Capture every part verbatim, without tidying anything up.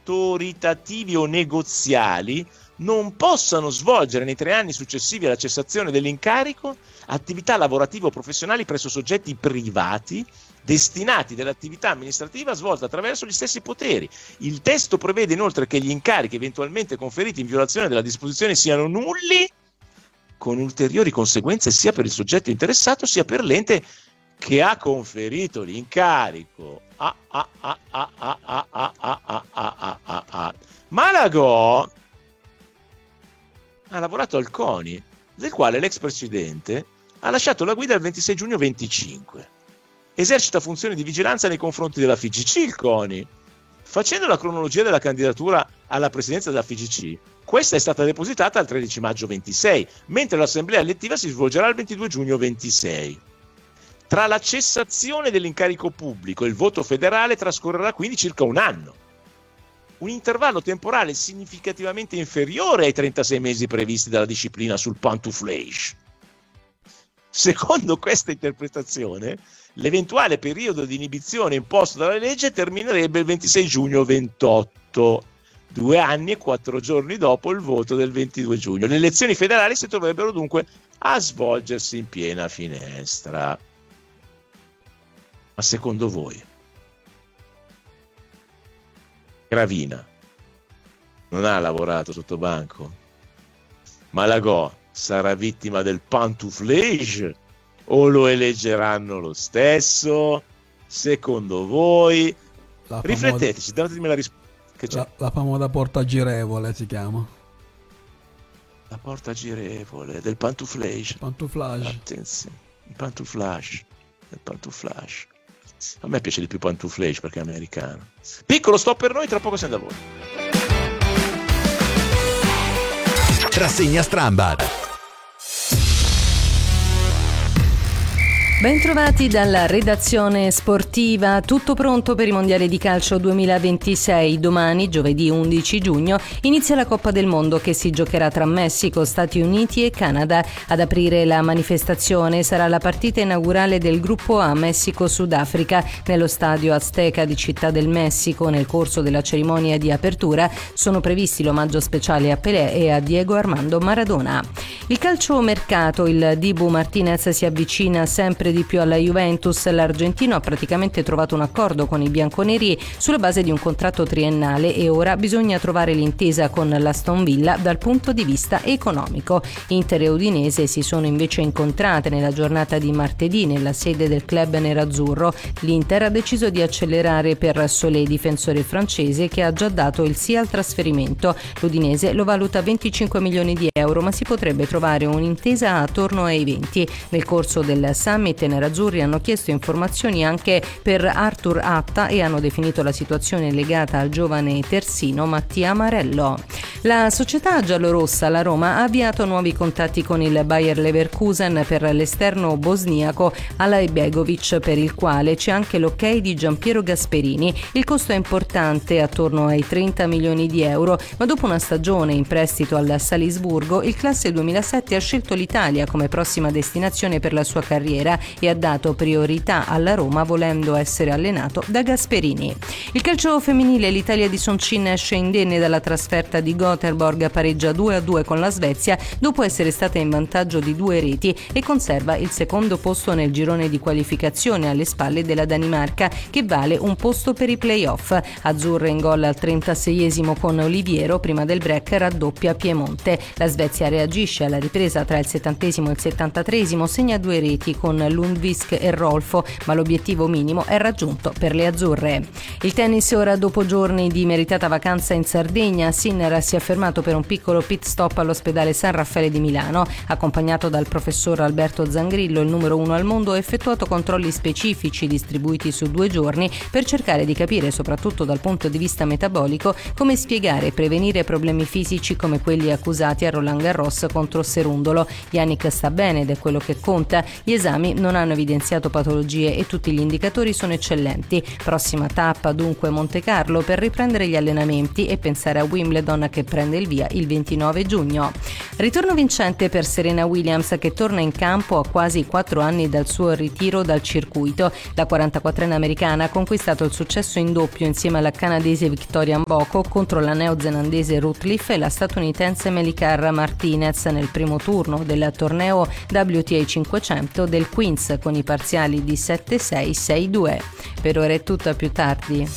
autoritativi o negoziali non possano svolgere nei tre anni successivi alla cessazione dell'incarico attività lavorative o professionali presso soggetti privati destinati dell'attività amministrativa svolta attraverso gli stessi poteri. Il testo prevede inoltre che gli incarichi eventualmente conferiti in violazione della disposizione siano nulli, con ulteriori conseguenze sia per il soggetto interessato sia per l'ente che ha conferito l'incarico. Ah, ah, ah, ah, ah, ah, ah, ah, ah, ah, ah, ah. Malagò ha lavorato al CONI, del quale l'ex presidente ha lasciato la guida il ventisei giugno venticinque. Esercita funzioni di vigilanza nei confronti della F I G C, il CONI. Facendo la cronologia della candidatura alla presidenza della F I G C, questa è stata depositata il tredici maggio ventisei, mentre l'assemblea elettiva si svolgerà il ventidue giugno ventisei. Tra la cessazione dell'incarico pubblico e il voto federale trascorrerà quindi circa un anno. Un intervallo temporale significativamente inferiore ai trentasei mesi previsti dalla disciplina sul pantouflage. Secondo questa interpretazione, l'eventuale periodo di inibizione imposto dalla legge terminerebbe il ventisei giugno ventotto, due anni e quattro giorni dopo il voto del ventidue giugno. Le elezioni federali si troverebbero dunque a svolgersi in piena finestra. Ma secondo voi Gravina non ha lavorato sotto banco? Malagò sarà vittima del pantouflage o lo eleggeranno lo stesso? Secondo voi? La Rifletteteci, famosa, datemi la risposta. la, la famosa porta girevole si chiama. La porta girevole del pantouflage. Pantouflage. Attenzione, il pantouflage. Il pantouflage. A me piace di più pantouflage perché è americano. Piccolo stop per noi, tra poco siamo da voi. Rassegna Strambad. Bentrovati dalla redazione sportiva, tutto pronto per i mondiali di calcio duemilaventisei. Domani, giovedì undici giugno, inizia la Coppa del Mondo che si giocherà tra Messico, Stati Uniti e Canada. Ad aprire la manifestazione sarà la partita inaugurale del gruppo A Messico-Sudafrica nello stadio Azteca di Città del Messico. Nel corso della cerimonia di apertura sono previsti l'omaggio speciale a Pelé e a Diego Armando Maradona. Il calciomercato, il Dibu Martinez si avvicina sempre di più alla Juventus. L'argentino ha praticamente trovato un accordo con i bianconeri sulla base di un contratto triennale e ora bisogna trovare l'intesa con l'Aston Villa dal punto di vista economico. Inter e Udinese si sono invece incontrate nella giornata di martedì nella sede del club nerazzurro. L'Inter ha deciso di accelerare per Solé, difensore francese che ha già dato il sì al trasferimento. L'Udinese lo valuta venticinque milioni di euro, ma si potrebbe trovare un'intesa attorno ai venti. Nel corso del summit i nerazzurri hanno chiesto informazioni anche per Arthur Atta e hanno definito la situazione legata al giovane terzino Mattia Marello. La società giallorossa, la Roma, ha avviato nuovi contatti con il Bayer Leverkusen per l'esterno bosniaco Alajbegovic, per il quale c'è anche l'ok di Giampiero Gasperini. Il costo è importante, attorno ai trenta milioni di euro, ma dopo una stagione in prestito al Salisburgo, il classe duemilasette ha scelto l'Italia come prossima destinazione per la sua carriera e ha dato priorità alla Roma, volendo essere allenato da Gasperini. Il calcio femminile, l'Italia di Soncin esce indenne dalla trasferta di Gothenburg, pareggia due a due con la Svezia dopo essere stata in vantaggio di due reti e conserva il secondo posto nel girone di qualificazione alle spalle della Danimarca, che vale un posto per i play-off. Azzurre in gol al trentaseiesimo con Oliviero, prima del break raddoppia Piemonte. La Svezia reagisce alla ripresa tra il settantesimo e il settantatreesimo, segna due reti con Lundvik e Rolfo, ma l'obiettivo minimo è raggiunto per le azzurre. Il tennis ora, dopo giorni di meritata vacanza in Sardegna, Sinner si è fermato per un piccolo pit stop all'ospedale San Raffaele di Milano. Accompagnato dal professor Alberto Zangrillo, il numero uno al mondo, ha effettuato controlli specifici distribuiti su due giorni per cercare di capire, soprattutto dal punto di vista metabolico, come spiegare e prevenire problemi fisici come quelli accusati a Roland Garros contro Serundolo. Yannick sta bene ed è quello che conta. Gli esami non non hanno evidenziato patologie e tutti gli indicatori sono eccellenti. Prossima tappa dunque Monte Carlo per riprendere gli allenamenti e pensare a Wimbledon che prende il via il ventinove giugno. Ritorno vincente per Serena Williams che torna in campo a quasi quattro anni dal suo ritiro dal circuito. La quarantaquattrenne americana ha conquistato il successo in doppio insieme alla canadese Victoria Mboko contro la neozelandese Ruth Leaf e la statunitense Melicar Martinez nel primo turno del torneo W T A cinquecento del Queens con i parziali di sette sei sei due. Per ora è tutto, a più tardi.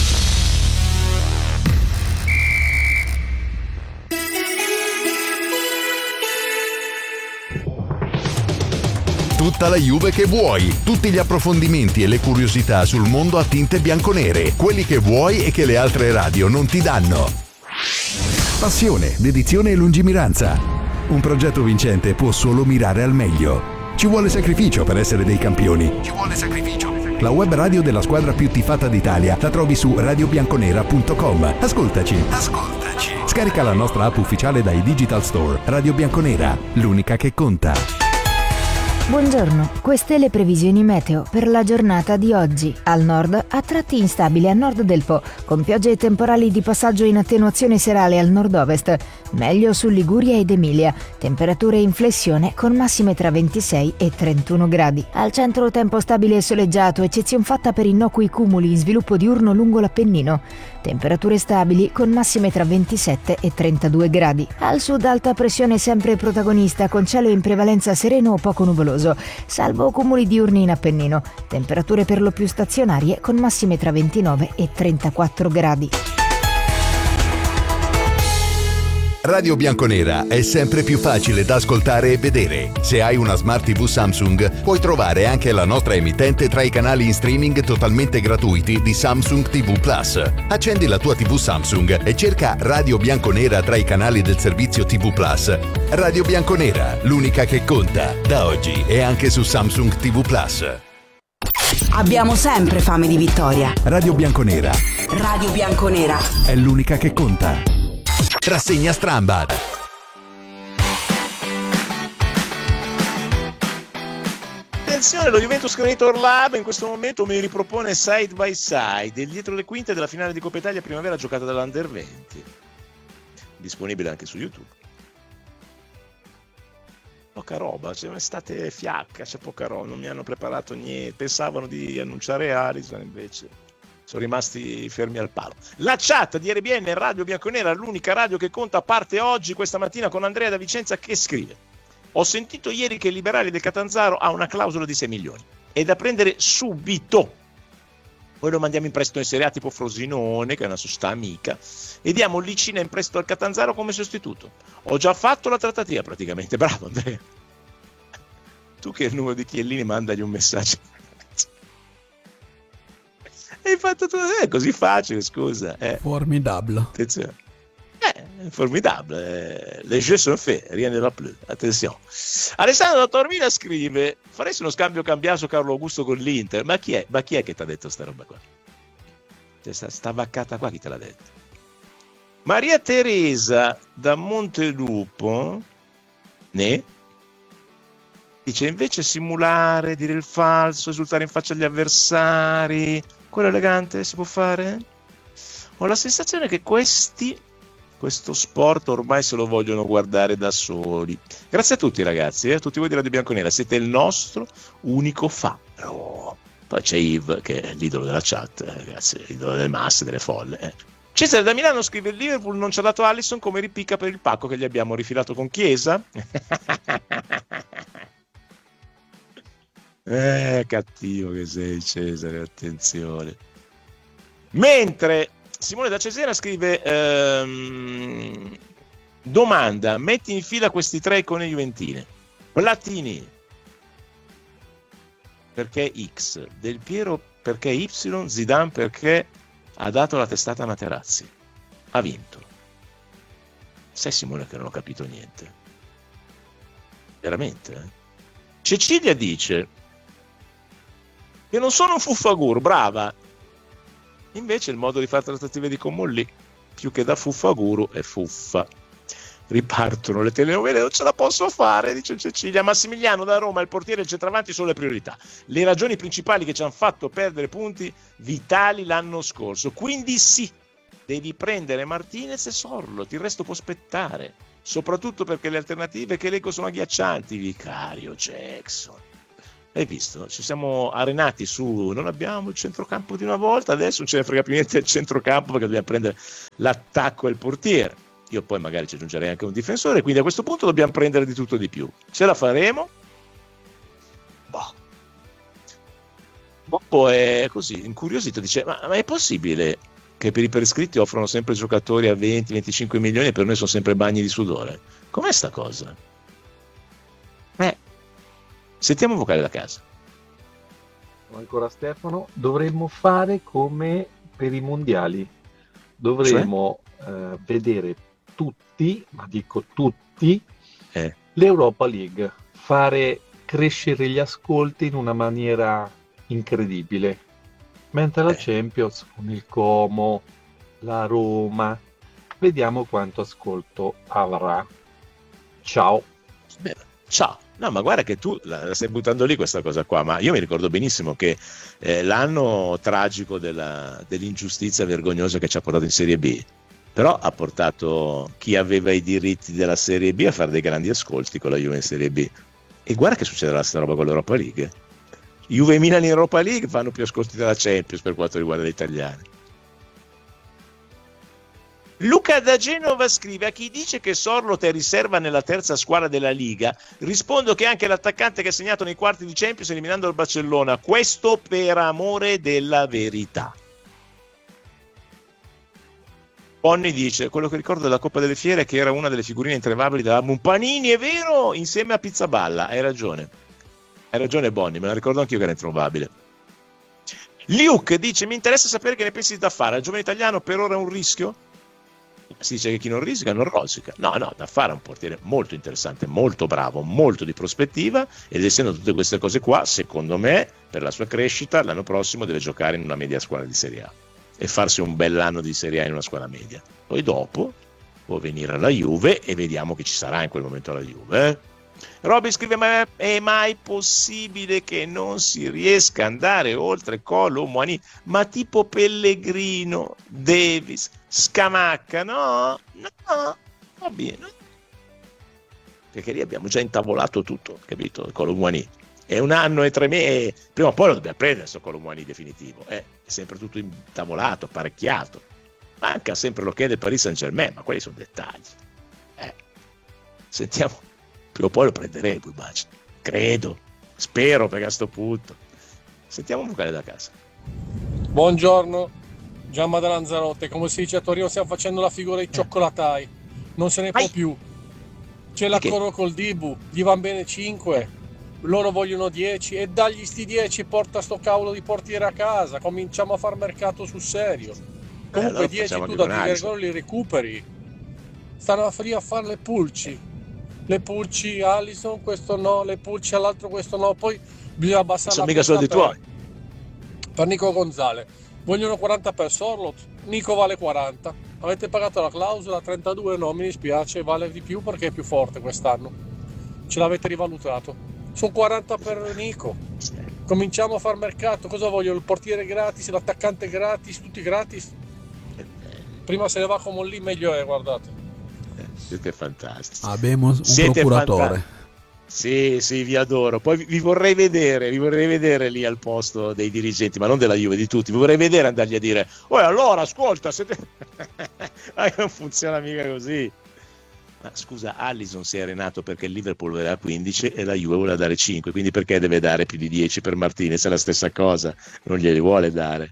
Tutta la Juve che vuoi, tutti gli approfondimenti e le curiosità sul mondo a tinte bianconere, quelli che vuoi e che le altre radio non ti danno. Passione, dedizione e lungimiranza. Un progetto vincente può solo mirare al meglio. Ci vuole sacrificio per essere dei campioni. Ci vuole sacrificio. La web radio della squadra più tifata d'Italia la trovi su radio bianconera punto com. Ascoltaci. Ascoltaci. Scarica la nostra app ufficiale dai Digital Store. Radio Bianconera, l'unica che conta. Buongiorno, queste le previsioni meteo per la giornata di oggi. Al nord, a tratti instabile a nord del Po, con piogge e temporali di passaggio in attenuazione serale al nord-ovest. Meglio su Liguria ed Emilia. Temperature in flessione con massime tra ventisei e trentuno gradi. Al centro tempo stabile e soleggiato, eccezion fatta per innocui cumuli in sviluppo diurno lungo l'Appennino. Temperature stabili con massime tra ventisette e trentadue gradi. Al sud alta pressione sempre protagonista con cielo in prevalenza sereno o poco nuvoloso, salvo cumuli diurni in Appennino. Temperature per lo più stazionarie con massime tra ventinove e trentaquattro gradi. Radio Bianconera è sempre più facile da ascoltare e vedere. Se hai una Smart tivù Samsung, puoi trovare anche la nostra emittente tra i canali in streaming totalmente gratuiti di Samsung tivù Plus. Accendi la tua tivù Samsung e cerca Radio Bianconera tra i canali del servizio tivù Plus. Radio Bianconera, l'unica che conta, da oggi e anche su Samsung tivù Plus. Abbiamo sempre fame di vittoria. Radio Bianconera. Radio Bianconera è l'unica che conta. Rassegna Strambad. Attenzione, lo Juventus Creator Lab in questo momento mi ripropone Side by Side, il dietro le quinte della finale di Coppa Italia primavera giocata dall'Under venti. Disponibile anche su YouTube. Poca roba, c'è un'estate fiacca, c'è poca roba, non mi hanno preparato niente. Pensavano di annunciare Alisson, invece sono rimasti fermi al palo. La chat di R B N Radio Bianconera, l'unica radio che conta, parte oggi, questa mattina, con Andrea da Vicenza che scrive: ho sentito ieri che il Liberale del Catanzaro ha una clausola di sei milioni. È da prendere subito. Poi lo mandiamo in prestito in Serie A tipo Frosinone, che è una società amica, e diamo Licina in prestito al Catanzaro come sostituto. Ho già fatto la trattativa praticamente. Bravo Andrea. Tu che il numero di Chiellini, mandagli un messaggio. Hai fatto tutto, è così facile, scusa. Eh. Formidable. Attenzione. Eh, formidable. Les jeux sont faits, rien ne va plus. Attenzione. Alessandro da Tormina scrive: faresti uno scambio cambiaso Carlo Augusto con l'Inter? Ma chi è? Ma chi è che ti ha detto sta roba qua? Cioè, sta, sta vaccata qua, chi te l'ha detto? Maria Teresa da Montelupo ne dice: invece simulare, dire il falso, esultare in faccia agli avversari, quello elegante si può fare? Ho la sensazione che questi questo sport ormai se lo vogliono guardare da soli. Grazie a tutti ragazzi, eh, a tutti voi di Radio Bianconera, siete il nostro unico faro. Poi c'è Yves che è l'idolo della chat, eh, ragazzi, l'idolo delle masse, delle folle. Eh. Cesare da Milano scrive: il Liverpool non ci ha dato Alisson, come ripicca per il pacco che gli abbiamo rifilato con Chiesa. Eh, cattivo che sei Cesare, attenzione. Mentre Simone da Cesena scrive: ehm, domanda, metti in fila questi tre icone juventine. Platini perché X, Del Piero perché Y, Zidane perché ha dato la testata a Materazzi, ha vinto. Sai Simone che non ho capito niente, veramente, eh? Cecilia dice che non sono un fuffagur, brava. Invece il modo di fare trattative di Comolli, più che da fuffaguru, è fuffa. ripartono le telenovele, non ce la posso fare, dice Cecilia. Massimiliano da Roma, il portiere e il centravanti sono le priorità, le ragioni principali che ci hanno fatto perdere punti vitali l'anno scorso, quindi sì, devi prendere Martinez e Sorloth, il resto può aspettare, soprattutto perché le alternative che leggo sono agghiaccianti. Vicario, Jackson, hai visto? Ci siamo arenati su non abbiamo il centrocampo di una volta, adesso non ce ne frega più niente del centrocampo perché dobbiamo prendere l'attacco e il portiere. Io poi magari ci aggiungerei anche un difensore, quindi a questo punto dobbiamo prendere di tutto e di più. Ce la faremo? Boh. Boh, è così, incuriosito, dice, ma, ma è possibile che per i per iscritti offrono sempre giocatori a venti venticinque milioni e per noi sono sempre bagni di sudore? Com'è sta cosa? Eh, sentiamo un vocale da casa. Ancora Stefano, dovremmo fare come per i mondiali, dovremmo cioè? eh, vedere tutti, ma dico tutti, eh. l'Europa League, fare crescere gli ascolti in una maniera incredibile, mentre la eh. Champions con il Como, la Roma, vediamo quanto ascolto avrà. Ciao. Bene. Ciao. No, ma guarda che tu la stai buttando lì questa cosa qua, ma io mi ricordo benissimo che eh, l'anno tragico della, dell'ingiustizia vergognosa che ci ha portato in Serie B, però ha portato chi aveva i diritti della Serie B a fare dei grandi ascolti con la Juve in Serie B. E guarda che succederà la stessa roba con l'Europa League. Juve e Milan in Europa League fanno più ascolti della Champions per quanto riguarda gli italiani. Luca da Genova scrive: a chi dice che Sorloth è riserva nella terza squadra della Liga, rispondo che anche l'attaccante che ha segnato nei quarti di Champions eliminando il Barcellona, questo per amore della verità. Bonnie dice: quello che ricordo della Coppa delle Fiere è che era una delle figurine intrevabili dell'album Panini, è vero, insieme a Pizzaballa. Hai ragione, hai ragione Bonnie, me la ricordo anch'io che era introvabile. Luke dice: mi interessa sapere che ne pensi di Daffara, il giovane italiano per ora è un rischio? Si dice che chi non risica non rosica. No, no, Daffara è un portiere molto interessante, molto bravo, molto di prospettiva, ed essendo tutte queste cose qua, secondo me, per la sua crescita, l'anno prossimo deve giocare in una media squadra di Serie A e farsi un bell'anno di Serie A in una squadra media. Poi dopo può venire alla Juve e vediamo che ci sarà in quel momento alla Juve. Eh? Robby scrive: ma è mai possibile che non si riesca ad andare oltre Colo Muani? Ma tipo Pellegrino, Davis, Scamacca, no? No, va bene. Perché lì abbiamo già intavolato tutto, capito? Colo Muani. È un anno e tre mesi, prima o poi lo dobbiamo prendere questo Colo Muani definitivo. Eh? È sempre tutto intavolato, apparecchiato. Manca sempre l'ok del Paris Saint-Germain, ma quelli sono dettagli. Eh. Sentiamo. Prima o poi lo prenderemo, immagino. Credo, spero, perché a questo punto. Sentiamo un vocale da casa. Buongiorno, Giamma da Lanzarote. Come si dice a Torino, stiamo facendo la figura dei cioccolatai. Non se ne può Ai. più. C'è l'accordo col Dibu, gli van bene cinque, loro vogliono dieci e dagli sti dieci, porta sto cavolo di portiere a casa. Cominciamo a far mercato sul serio. Comunque eh, allora dieci tu da Tigergol li recuperi. Stanno lì a fare le pulci. Le pulci Alisson, questo no, le pulci all'altro, questo no, poi bisogna abbassare sono la mica soldi tuoi. Per Nico Gonzalez vogliono quaranta per Sorloth, Nico vale quaranta, avete pagato la clausola trentadue, no, mi dispiace, vale di più perché è più forte quest'anno, ce l'avete rivalutato, sono quaranta per Nico, cominciamo a far mercato. Cosa voglio, il portiere gratis, l'attaccante gratis, tutti gratis? Prima se ne va come lì meglio è, guardate. Siete fantastici. Abbiamo un Siete procuratore. Fanta- sì, sì, vi adoro. Poi vi, vi vorrei vedere, vi vorrei vedere lì al posto dei dirigenti, ma non della Juve, di tutti. Vi vorrei vedere andargli a dire: oh, allora, ascolta, siete... ah, non funziona mica così. Ma scusa, Alisson si è arenato perché il Liverpool voleva quindici e la Juve voleva dare cinque, quindi perché deve dare più di dieci per Martinez? È la stessa cosa, non glieli vuole dare.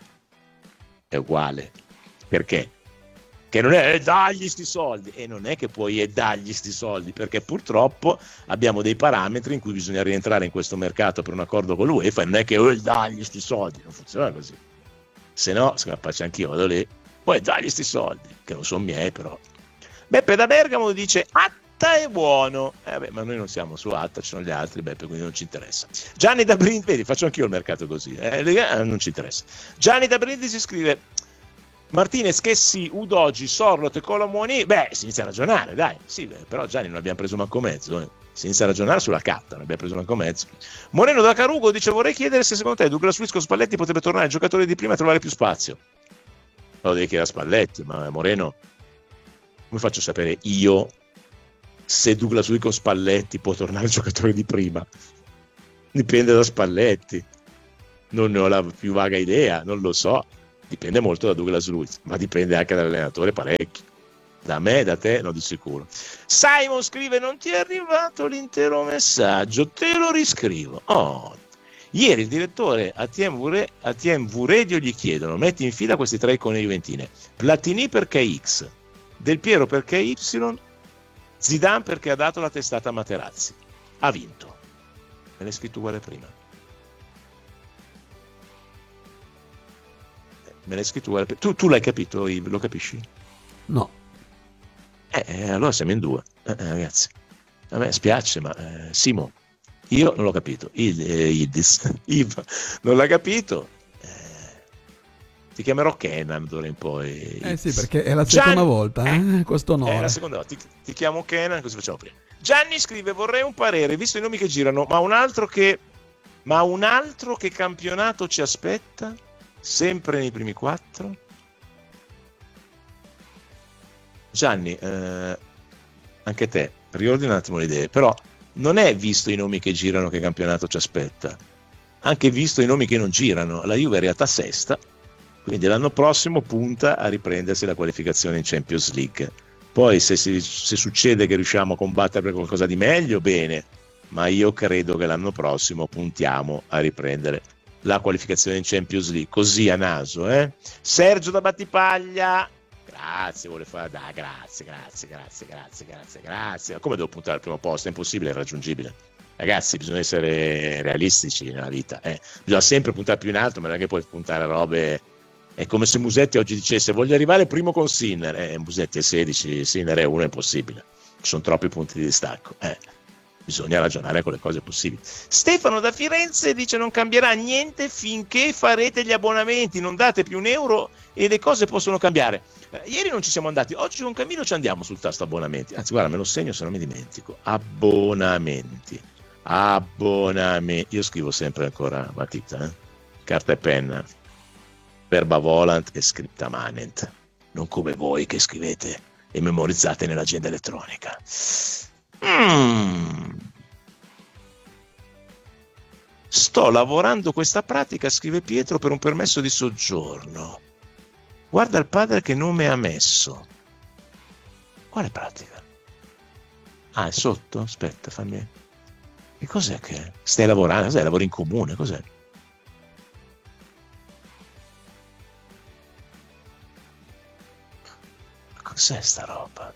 È uguale. Perché? Che non è eh, dagli sti soldi, e non è che puoi eh, dagli sti soldi, perché purtroppo abbiamo dei parametri in cui bisogna rientrare in questo mercato per un accordo con l'UEFA, e non è che oh, dagli sti soldi, non funziona così. Se no, se la faccio anch'io, vado lì, poi dagli sti soldi, che non sono miei però. Beppe da Bergamo dice: Atta è buono. Eh beh, ma noi non siamo su Atta, ci sono gli altri, Beppe, quindi non ci interessa. Gianni da Brindisi, vedi, faccio anch'io il mercato così, eh, non ci interessa. Gianni da Brindisi scrive: Martinez, Chessy, Udogi, Sorlot e Colomoni, beh, si inizia a ragionare, dai, sì, però Gianni non abbiamo preso manco mezzo, eh. Si inizia a ragionare sulla carta, non abbiamo preso manco mezzo. Moreno da Carugo dice: vorrei chiedere se secondo te Douglas Luiz con Spalletti potrebbe tornare al giocatore di prima e trovare più spazio. Lo devi chiedere a Spalletti, ma Moreno, come faccio a sapere io se Douglas Luiz con Spalletti può tornare al giocatore di prima? Dipende da Spalletti, non ne ho la più vaga idea, non lo so. Dipende molto da Douglas Luiz, ma dipende anche dall'allenatore parecchio. Da me, da te, no, di sicuro. Simon scrive: non ti è arrivato l'intero messaggio, te lo riscrivo. Oh. Ieri il direttore a T M V, a T M V Radio gli chiedono: metti in fila questi tre icone juventine, Platini perché X, Del Piero perché Y, Zidane perché ha dato la testata a Materazzi. Ha vinto. Me l'hai scritto uguale prima. Me l'hai scritto uguale prima. Tu, tu l'hai capito, Yves? Lo capisci? No. Eh, eh, allora siamo in due, eh, eh, ragazzi. A me spiace, ma eh, Simo, io non l'ho capito. Il, eh, Idis, Yves non l'ha capito. Eh, ti chiamerò Kenan d'ora in poi. Eh sì, perché è la seconda Gian... volta, eh? Questo onore. È la seconda volta. Ti, ti chiamo Kenan, così facciamo prima. Gianni scrive: vorrei un parere, visto i nomi che girano, ma un altro che, ma un altro che campionato ci aspetta? Sempre nei primi quattro? Gianni, eh, anche te, riordina un attimo le idee, però non è visto i nomi che girano che campionato ci aspetta, anche visto i nomi che non girano. La Juve è arrivata sesta, quindi l'anno prossimo punta a riprendersi la qualificazione in Champions League. Poi se, si, se succede che riusciamo a combattere per qualcosa di meglio, bene, ma io credo che l'anno prossimo puntiamo a riprendere la qualificazione in Champions League, così a naso. eh? Sergio da Battipaglia, grazie, vuole fare, dai, grazie, grazie, grazie, grazie, grazie, grazie. Come devo puntare al primo posto? È impossibile, è irraggiungibile. Ragazzi, bisogna essere realistici nella vita, eh. Bisogna sempre puntare più in alto, ma non è che puoi puntare a robe. È come se Musetti oggi dicesse: voglio arrivare primo con Sinner. Eh, Musetti è sedici, Sinner è uno, è impossibile. Ci sono troppi punti di distacco. Eh. Bisogna ragionare con le cose possibili. Stefano da Firenze dice: non cambierà niente finché farete gli abbonamenti, non date più un euro e le cose possono cambiare. Eh, ieri non ci siamo andati, oggi con Camillo ci andiamo sul tasto abbonamenti. Anzi, guarda, me lo segno se non mi dimentico. Abbonamenti. Abbonamenti. Io scrivo sempre ancora matita, eh? Carta e penna. Verba volant e scripta manent. Non come voi che scrivete e memorizzate nell'agenda elettronica. Mm. Sto lavorando questa pratica, scrive Pietro, per un permesso di soggiorno. Guarda il padre che nome ha messo. Quale pratica? Ah, è sotto? Aspetta, fammi. Che cos'è che stai lavorando? Cos'è? Lavori in comune? Cos'è? Cos'è sta roba?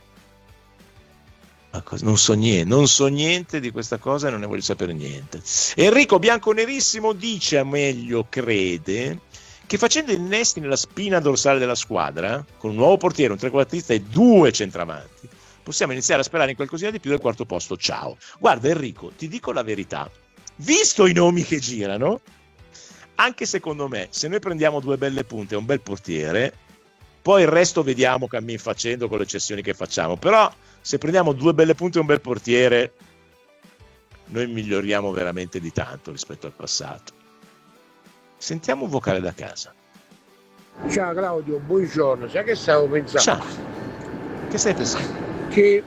Non so niente, non so niente di questa cosa e non ne voglio sapere niente. Enrico Bianconerissimo dice, a meglio crede, che facendo innesti nella spina dorsale della squadra, con un nuovo portiere, un trequartista e due centravanti, possiamo iniziare a sperare in qualcosina di più del quarto posto. Ciao. Guarda Enrico, ti dico la verità, visto i nomi che girano, anche secondo me, se noi prendiamo due belle punte e un bel portiere, poi il resto vediamo cammin facendo con le cessioni che facciamo, però se prendiamo due belle punte e un bel portiere, noi miglioriamo veramente di tanto rispetto al passato. Sentiamo un vocale da casa. Ciao Claudio, buongiorno. Sai che stavo pensando? Ciao. Che stai pensando? Che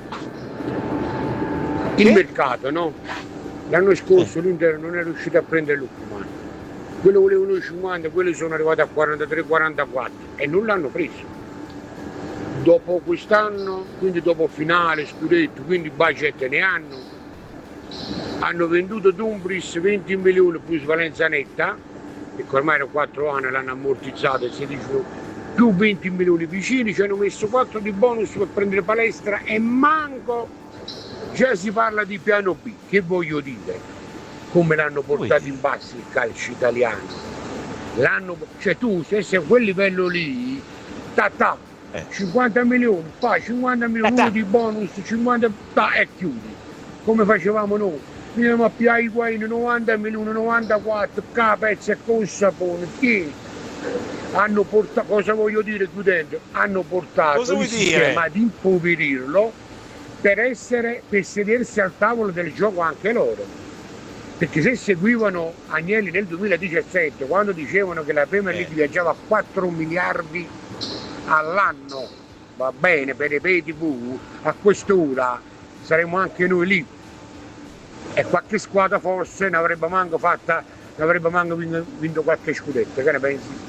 il che? mercato, no? L'anno scorso eh. l'Inter non è riuscito a prendere Lukman. Quello volevano cinquanta, quelli sono arrivati a quarantatré quarantaquattro e non l'hanno preso. Dopo quest'anno, quindi dopo finale, scudetto, quindi budget ne hanno, hanno venduto Dumfries venti milioni più valenza netta, perché ormai erano quattro anni, l'hanno ammortizzato e sedici più venti milioni vicini, ci hanno messo quattro di bonus per prendere palestra e manco già si parla di piano B. Che voglio dire? Come l'hanno portato in basso il calcio italiano. L'hanno, cioè tu se sei a quel livello lì, ta ta, eh. cinquanta milioni, poi cinquanta milioni ta, ta. di bonus, cinquanta ta, e chiudi. Come facevamo noi. Andiamo a piare i guai novanta milioni, novantaquattro, K, pezzi e con sapone, tieni. hanno portato, cosa voglio dire chiudendo? Hanno portato cosa il sistema dire? di impoverirlo per essere, per sedersi al tavolo del gioco anche loro. Perché se seguivano Agnelli nel duemiladiciassette, quando dicevano che la Premier League Eh. viaggiava a quattro miliardi all'anno, va bene, per i pay tivù, a quest'ora saremmo anche noi lì. E qualche squadra forse ne avrebbe manco fatta, ne avrebbe manco vinto, vinto qualche scudetto, che ne pensi?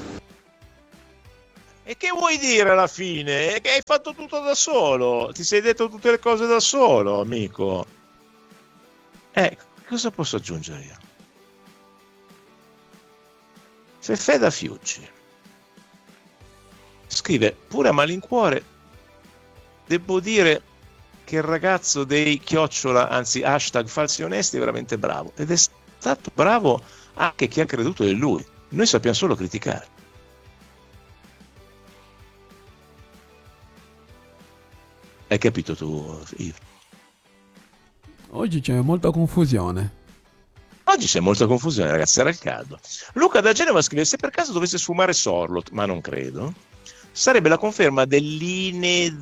E che vuoi dire alla fine? Che hai fatto tutto da solo, ti sei detto tutte le cose da solo, amico. Eh, cosa posso aggiungere io? Fefè da Fiuggi scrive, pure a malincuore, devo dire che il ragazzo dei chiocciola, anzi hashtag falsi onesti, è veramente bravo. Ed è stato bravo anche chi ha creduto in lui. Noi sappiamo solo criticare. Hai capito tu, Yves? Oggi c'è molta confusione. Oggi c'è molta confusione, ragazzi, era il caldo. Luca da Genova scrive, se per caso dovesse sfumare Sorloth, ma non credo, sarebbe la conferma dell'ine...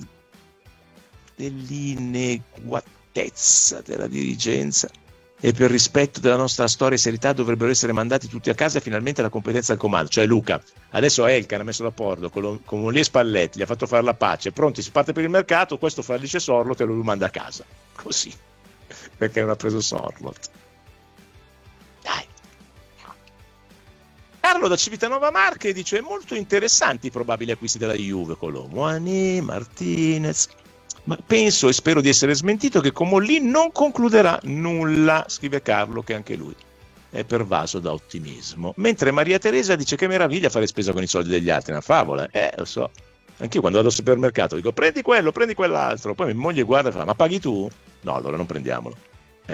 dell'ineguatezza della dirigenza e per rispetto della nostra storia e serietà dovrebbero essere mandati tutti a casa e finalmente la competenza al comando. Cioè Luca, adesso Elkan ha messo d'accordo con, lo, con Molli e Spalletti, gli ha fatto fare la pace, pronti, si parte per il mercato, questo fallisce Sorloth e lo manda a casa. Così, perché non ha preso Sorloth. Dai. Carlo da Civitanova Marche dice, molto interessanti i probabili acquisti della Juve con lo Moani, Martinez... Ma penso e spero di essere smentito che Comolli non concluderà nulla, scrive Carlo, che anche lui è pervaso da ottimismo. Mentre Maria Teresa dice che meraviglia fare spesa con i soldi degli altri, una favola. Eh, lo so. Anch'io quando vado al supermercato dico prendi quello, prendi quell'altro. Poi mia moglie guarda e fa, ma paghi tu? No, allora non prendiamolo. Eh.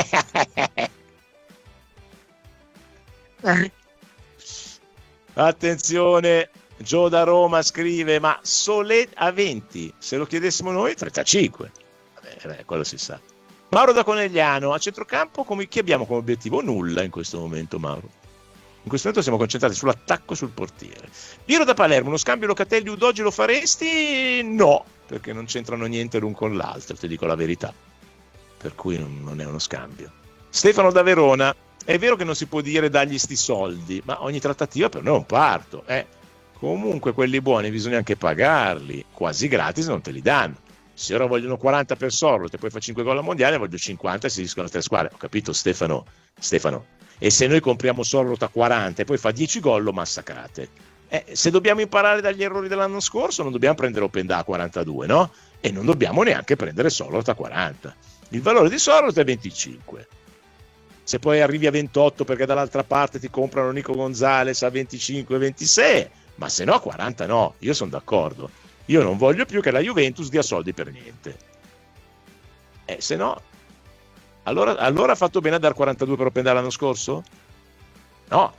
Attenzione. Gio da Roma scrive, ma Solé a venti, se lo chiedessimo noi trentacinque. Vabbè, beh, quello si sa. Mauro da Conegliano, a centrocampo come, chi abbiamo come obiettivo? Nulla in questo momento, Mauro. In questo momento siamo concentrati sull'attacco, sul portiere. Piero da Palermo, uno scambio Locatelli-Udogi lo faresti? No, perché non c'entrano niente l'un con l'altro, ti dico la verità. Per cui non, non è uno scambio. Stefano da Verona, è vero che non si può dire dagli sti soldi, ma ogni trattativa per noi è un parto, eh. Comunque quelli buoni bisogna anche pagarli, quasi gratis non te li danno. Se ora vogliono quaranta per Sorloth e poi fa cinque gol al mondiale, voglio cinquanta e si discono tre squadre. Ho capito Stefano? Stefano. E se noi compriamo Sorloth a quaranta e poi fa dieci gol, lo massacrate. Eh, se dobbiamo imparare dagli errori dell'anno scorso, non dobbiamo prendere Openda a quarantadue, no? E non dobbiamo neanche prendere Sorloth a quaranta. Il valore di Sorloth è venticinque. Se poi arrivi a ventotto perché dall'altra parte ti comprano Nico Gonzalez a venticinque ventisei, ma se no a quaranta no, io sono d'accordo. Io non voglio più che la Juventus dia soldi per niente. Eh, se no, allora, allora ha fatto bene a dar quarantadue per Openda l'anno scorso? No.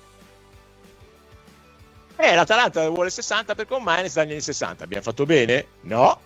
Eh, l'Atalanta vuole sessanta per Commane, dagli sessanta. Abbiamo fatto bene? No.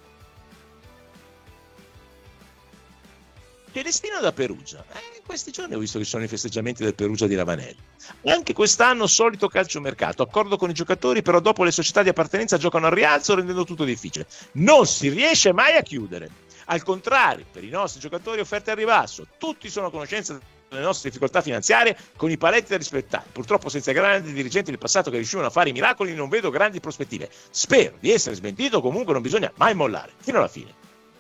Celestino da Perugia. Eh, in questi giorni ho visto che ci sono i festeggiamenti del Perugia di Ravanelli. Anche quest'anno solito calciomercato, accordo con i giocatori, però dopo le società di appartenenza giocano al rialzo rendendo tutto difficile. Non si riesce mai a chiudere. Al contrario, per i nostri giocatori offerte al ribasso, tutti sono a conoscenza delle nostre difficoltà finanziarie con i paletti da rispettare. Purtroppo senza grandi dirigenti del passato che riuscivano a fare i miracoli non vedo grandi prospettive. Spero di essere smentito, comunque non bisogna mai mollare, fino alla fine.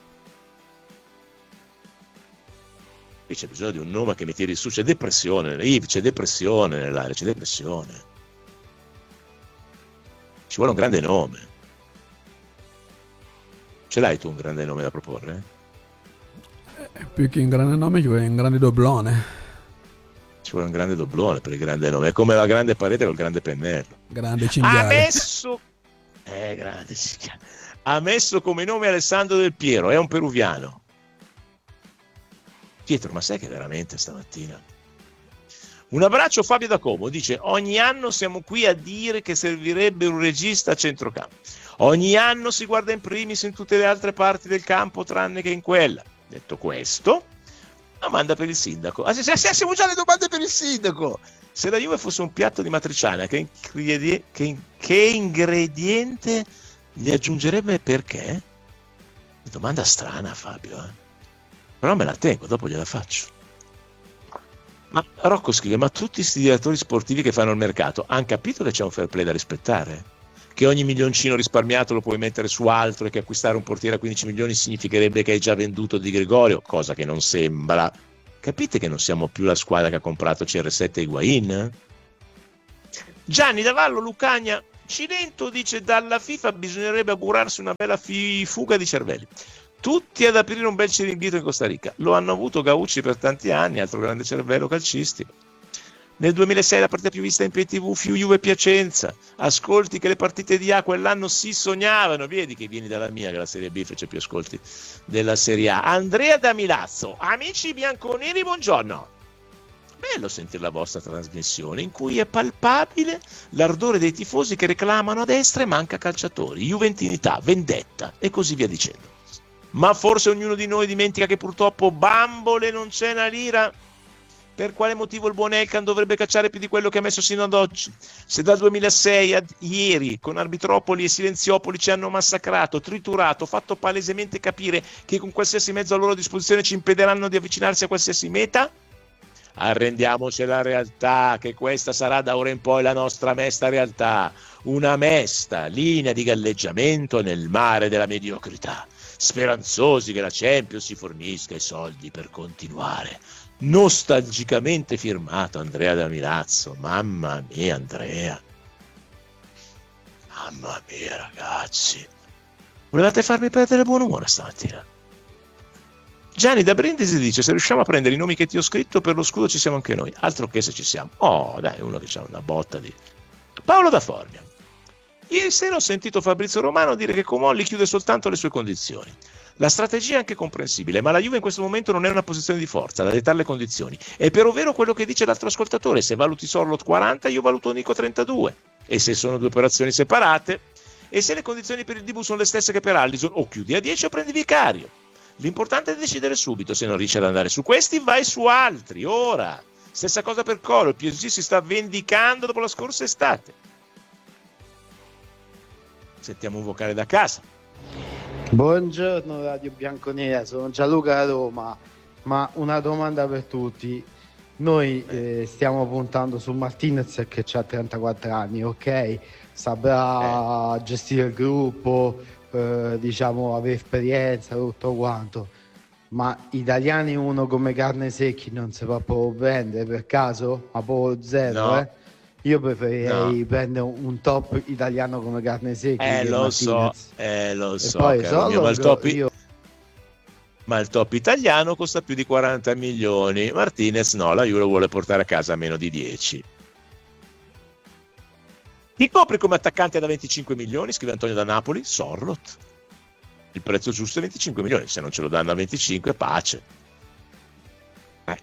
Qui c'è bisogno di un nome che mi tiri su, c'è depressione, c'è depressione nell'aria, c'è depressione. Ci vuole un grande nome. Ce l'hai tu un grande nome da proporre? Eh, più che un grande nome ci vuole un grande doblone. Ci vuole un grande doblone per il grande nome, è come la grande parete col grande pennello. Grande cinghiale. Ha messo... Eh, grande cinghiale. Ha messo come nome Alessandro Del Piero, è un peruviano. Pietro, ma sai che veramente stamattina? Un abbraccio Fabio da Como, dice ogni anno siamo qui a dire che servirebbe un regista a centrocampo. Ogni anno si guarda in primis in tutte le altre parti del campo tranne che in quella. Detto questo, domanda per il sindaco. Ah, siamo già alle domande per il sindaco. Se la Juve fosse un piatto di matriciana, che, ingredi- che, che ingrediente gli aggiungerebbe, perché? Domanda strana, Fabio, eh? Però me la tengo, dopo gliela faccio. Ma Rocco scrive, ma tutti questi direttori sportivi che fanno il mercato hanno capito che c'è un fair play da rispettare? Che ogni milioncino risparmiato lo puoi mettere su altro e che acquistare un portiere a quindici milioni significherebbe che hai già venduto Di Gregorio, cosa che non sembra. Capite che non siamo più la squadra che ha comprato C R sette e Higuain? Gianni Davallo Lucagna Cilento dice, dalla FIFA bisognerebbe augurarsi una bella fi- fuga di cervelli. Tutti ad aprire un bel Ciringhito in Costa Rica. Lo hanno avuto Gaucci per tanti anni, altro grande cervello calcistico. Nel duemilasei la partita più vista in pay tivù fu Juve Piacenza. Ascolti che le partite di A quell'anno si sognavano. Vedi che vieni dalla mia, che la Serie B fece più ascolti della Serie A. Andrea da Milazzo. Amici bianconeri, buongiorno. Bello sentire la vostra trasmissione in cui è palpabile l'ardore dei tifosi che reclamano a destra e manca calciatori, juventinità, vendetta e così via dicendo. Ma forse ognuno di noi dimentica che purtroppo bambole non c'è una lira. Per quale motivo il buon Elkan dovrebbe cacciare più di quello che ha messo sino ad oggi? Se dal duemilasei a ieri con Arbitropoli e Silenziopoli ci hanno massacrato, triturato, fatto palesemente capire che con qualsiasi mezzo a loro disposizione ci impediranno di avvicinarsi a qualsiasi meta, arrendiamoci alla realtà che questa sarà da ora in poi la nostra mesta realtà, una mesta linea di galleggiamento nel mare della mediocrità, speranzosi che la Champions si fornisca i soldi per continuare. Nostalgicamente firmato Andrea da Milazzo. Mamma mia Andrea, mamma mia ragazzi, volevate farmi perdere buon umore stamattina. Gianni da Brindisi dice, se riusciamo a prendere i nomi che ti ho scritto per lo scudo ci siamo anche noi, altro che se ci siamo. Oh dai, uno che c'ha una botta di... Paolo da Formia. Ieri sera ho sentito Fabrizio Romano dire che Comolli chiude soltanto le sue condizioni. La strategia è anche comprensibile, ma la Juve in questo momento non è in una posizione di forza da dettare le condizioni. È per ovvero quello che dice l'altro ascoltatore, se valuti Sorlot quaranta, io valuto Nico trentadue. E se sono due operazioni separate, e se le condizioni per il Dibu sono le stesse che per Allison, o chiudi a dieci o prendi Vicario. L'importante è decidere subito, se non riesci ad andare su questi vai su altri, ora. Stessa cosa per Colo, il P S G si sta vendicando dopo la scorsa estate. Sentiamo un vocale da casa. Buongiorno Radio Bianconera, sono Gianluca da Roma, ma una domanda per tutti. Noi eh, stiamo puntando su Martinez che ha trentaquattro anni, ok? Saprà eh. gestire il gruppo, eh, diciamo avere esperienza, tutto quanto. Ma italiani uno come Carne Secchi non si può proprio prendere per caso? Ma proprio zero, no. eh? Io preferirei no. prendere un top italiano come Carne Secchi. Eh lo Martinez. so, eh lo so. Poi solo ma, il top, io... ma il top italiano costa più di quaranta milioni. Martinez no, la Juve lo vuole portare a casa a meno di dieci. Ti copri come attaccante da venticinque milioni, scrive Antonio da Napoli, Sorlot. Il prezzo giusto è venticinque milioni, se non ce lo danno a venticinque, pace. Eh.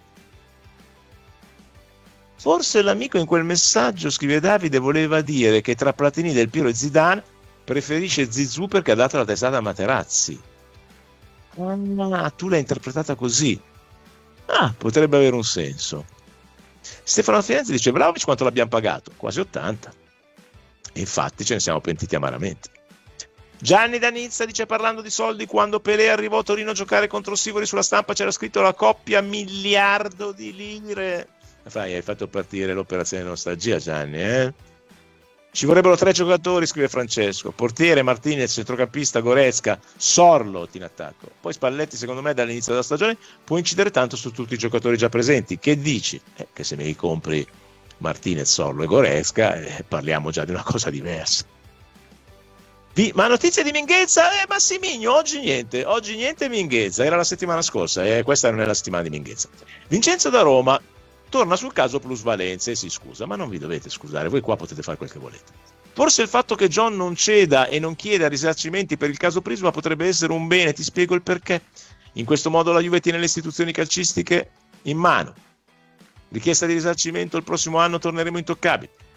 Forse l'amico in quel messaggio, scrive Davide, voleva dire che tra Platini, Del Piero e Zidane preferisce Zizou perché ha dato la testata a Materazzi. Ah, tu l'hai interpretata così. Ah, potrebbe avere un senso. Stefano Firenze dice, Vlahovic quanto l'abbiamo pagato? Quasi ottanta. E infatti ce ne siamo pentiti amaramente. Gianni da Nizza dice, parlando di soldi, quando Pelé arrivò a Torino a giocare contro Sivori sulla stampa c'era scritto la coppia miliardo di lire. Fai, hai fatto partire l'operazione nostalgia, Gianni, eh? Ci vorrebbero tre giocatori, scrive Francesco. Portiere, Martinez, centrocampista, Goretzka, Sorlot in attacco. Poi Spalletti, secondo me, dall'inizio della stagione può incidere tanto su tutti i giocatori già presenti. Che dici? Eh, che se mi compri Martinez, Sorlo e Goretzka, eh, parliamo già di una cosa diversa. Vi, ma notizie di Minghezza? Eh, Massimigno, oggi niente. Oggi niente Minghezza, era la settimana scorsa e eh, questa non è la settimana di Minghezza. Vincenzo da Roma torna sul caso plusvalenze e si scusa, ma non vi dovete scusare, voi qua potete fare quel che volete. Forse il fatto che John non ceda e non chieda risarcimenti per il caso Prisma potrebbe essere un bene, ti spiego il perché. In questo modo la Juve tiene le istituzioni calcistiche in mano. Richiesta di risarcimento il prossimo anno torneremo intoccabili.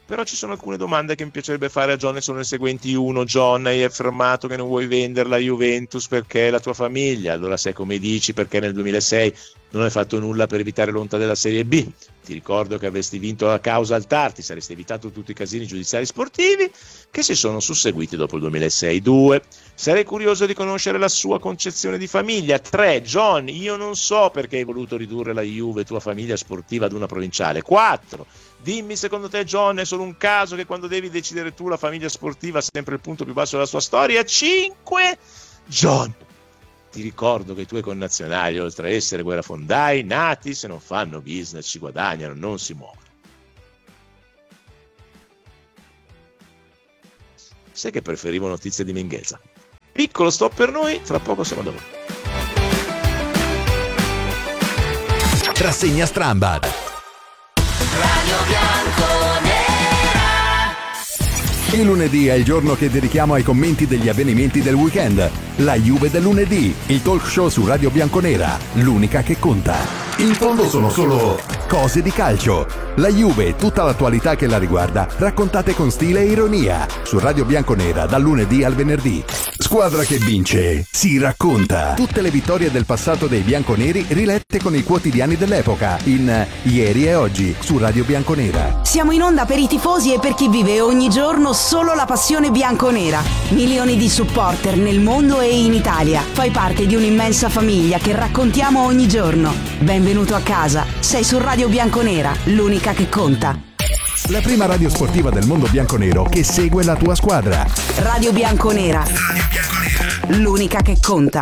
Però ci sono alcune domande che mi piacerebbe fare a John e sono le seguenti. Uno, John, hai affermato che non vuoi vendere la Juventus perché è la tua famiglia. Allora sai come dici perché nel duemilasei non hai fatto nulla per evitare l'onta della Serie B. Ti ricordo che avresti vinto la causa al T A R, ti saresti evitato tutti i casini giudiziari sportivi che si sono susseguiti dopo il duemilasei. Due, sarei curioso di conoscere la sua concezione di famiglia. Tre, John, io non so perché hai voluto ridurre la Juve, tua famiglia sportiva, ad una provinciale. Quattro, dimmi secondo te John è solo un caso che quando devi decidere tu la famiglia sportiva è sempre il punto più basso della sua storia. Cinque, John, ti ricordo che i tuoi connazionali, oltre a essere guerrafondai, nati, se non fanno business, ci guadagnano, non si muovono. Sai che preferivo notizie di Minghezza. Piccolo stop per noi, fra poco siamo da voi. Rassegna Strambad. Radio Bianconera. Il lunedì è il giorno che dedichiamo ai commenti degli avvenimenti del weekend. La Juve del lunedì, il talk show su Radio Bianconera, l'unica che conta. In fondo sono solo cose di calcio. La Juve e tutta l'attualità che la riguarda, raccontate con stile e ironia. Su Radio Bianconera, dal lunedì al venerdì. Squadra che vince, si racconta. Tutte le vittorie del passato dei bianconeri rilette con i quotidiani dell'epoca. In Ieri e Oggi, su Radio Bianconera. Siamo in onda per i tifosi e per chi vive ogni giorno solo la passione bianconera. Milioni di supporter nel mondo e in Italia. Fai parte di un'immensa famiglia che raccontiamo ogni giorno. Benvenuto a casa. Sei su Radio Bianconera, l'unica che conta. La prima radio sportiva del mondo bianconero che segue la tua squadra. Radio Bianconera. Radio Bianconera. L'unica che conta.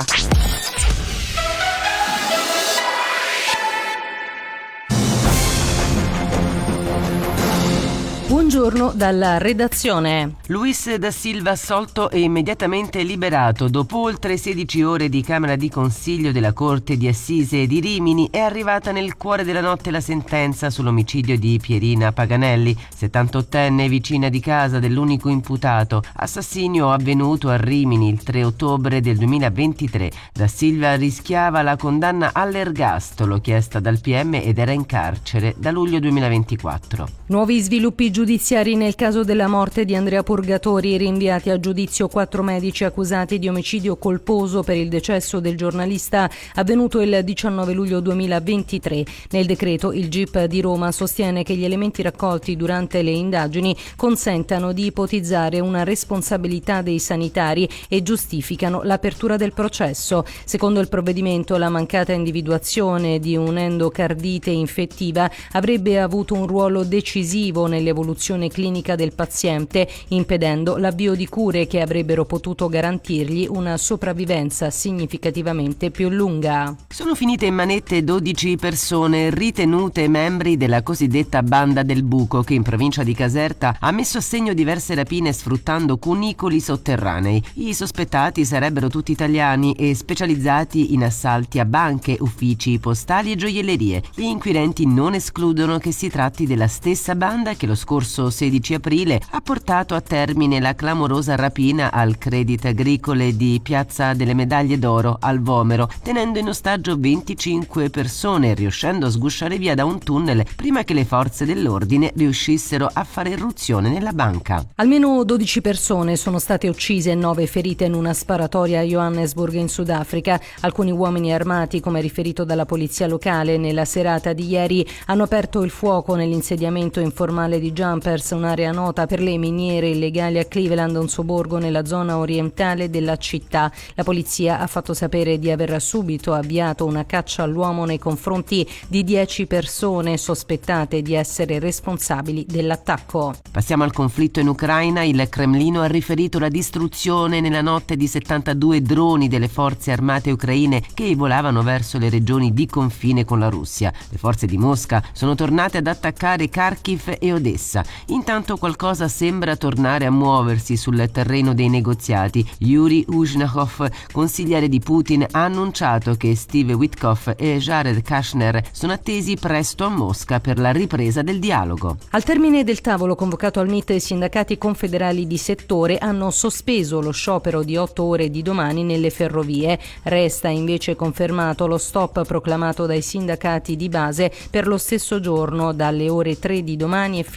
Buongiorno dalla redazione. Luis da Silva assolto e immediatamente liberato. Dopo oltre sedici ore di Camera di Consiglio della Corte di Assise di Rimini è arrivata nel cuore della notte la sentenza sull'omicidio di Pierina Paganelli, settantottenne vicina di casa dell'unico imputato. Assassinio avvenuto a Rimini il tre ottobre del duemilaventitré. Da Silva rischiava la condanna all'ergastolo chiesta dal P M ed era in carcere da luglio duemilaventiquattro. Nuovi sviluppi giudiziari nel caso della morte di Andrea Purgatori, rinviati a giudizio quattro medici accusati di omicidio colposo per il decesso del giornalista avvenuto il diciannove luglio duemilaventitré. Nel decreto il G I P di Roma sostiene che gli elementi raccolti durante le indagini consentano di ipotizzare una responsabilità dei sanitari e giustificano l'apertura del processo. Secondo il provvedimento, la mancata individuazione di un'endocardite infettiva avrebbe avuto un ruolo decisivo nell'evoluzione clinica del paziente, impedendo l'avvio di cure che avrebbero potuto garantirgli una sopravvivenza significativamente più lunga. Sono finite in manette dodici persone ritenute membri della cosiddetta Banda del Buco, che in provincia di Caserta ha messo a segno diverse rapine sfruttando cunicoli sotterranei. I sospettati sarebbero tutti italiani e specializzati in assalti a banche, uffici postali e gioiellerie. Gli inquirenti non escludono che si tratti della stessa banda che lo scorso sedici aprile ha portato a termine la clamorosa rapina al Credit Agricole di Piazza delle Medaglie d'Oro al Vomero, tenendo in ostaggio venticinque persone, riuscendo a sgusciare via da un tunnel prima che le forze dell'ordine riuscissero a fare irruzione nella banca. Almeno dodici persone sono state uccise e nove ferite in una sparatoria a Johannesburg in Sudafrica. Alcuni uomini armati, come riferito dalla polizia locale, nella serata di ieri hanno aperto il fuoco nell'insediamento informale di Jumpers, un'area nota per le miniere illegali a Cleveland, un sobborgo nella zona orientale della città. La polizia ha fatto sapere di aver subito avviato una caccia all'uomo nei confronti di dieci persone sospettate di essere responsabili dell'attacco. Passiamo al conflitto in Ucraina. Il Cremlino ha riferito la distruzione nella notte di settantadue droni delle forze armate ucraine che volavano verso le regioni di confine con la Russia. Le forze di Mosca sono tornate ad attaccare Kharkiv e Odessa. Intanto qualcosa sembra tornare a muoversi sul terreno dei negoziati. Yuri Uzhnakov, consigliere di Putin, ha annunciato che Steve Witkoff e Jared Kushner sono attesi presto a Mosca per la ripresa del dialogo. Al termine del tavolo convocato al M I T, i sindacati confederali di settore hanno sospeso lo sciopero di otto ore di domani nelle ferrovie. Resta invece confermato lo stop proclamato dai sindacati di base per lo stesso giorno, dalle ore tre di domani e fino alle due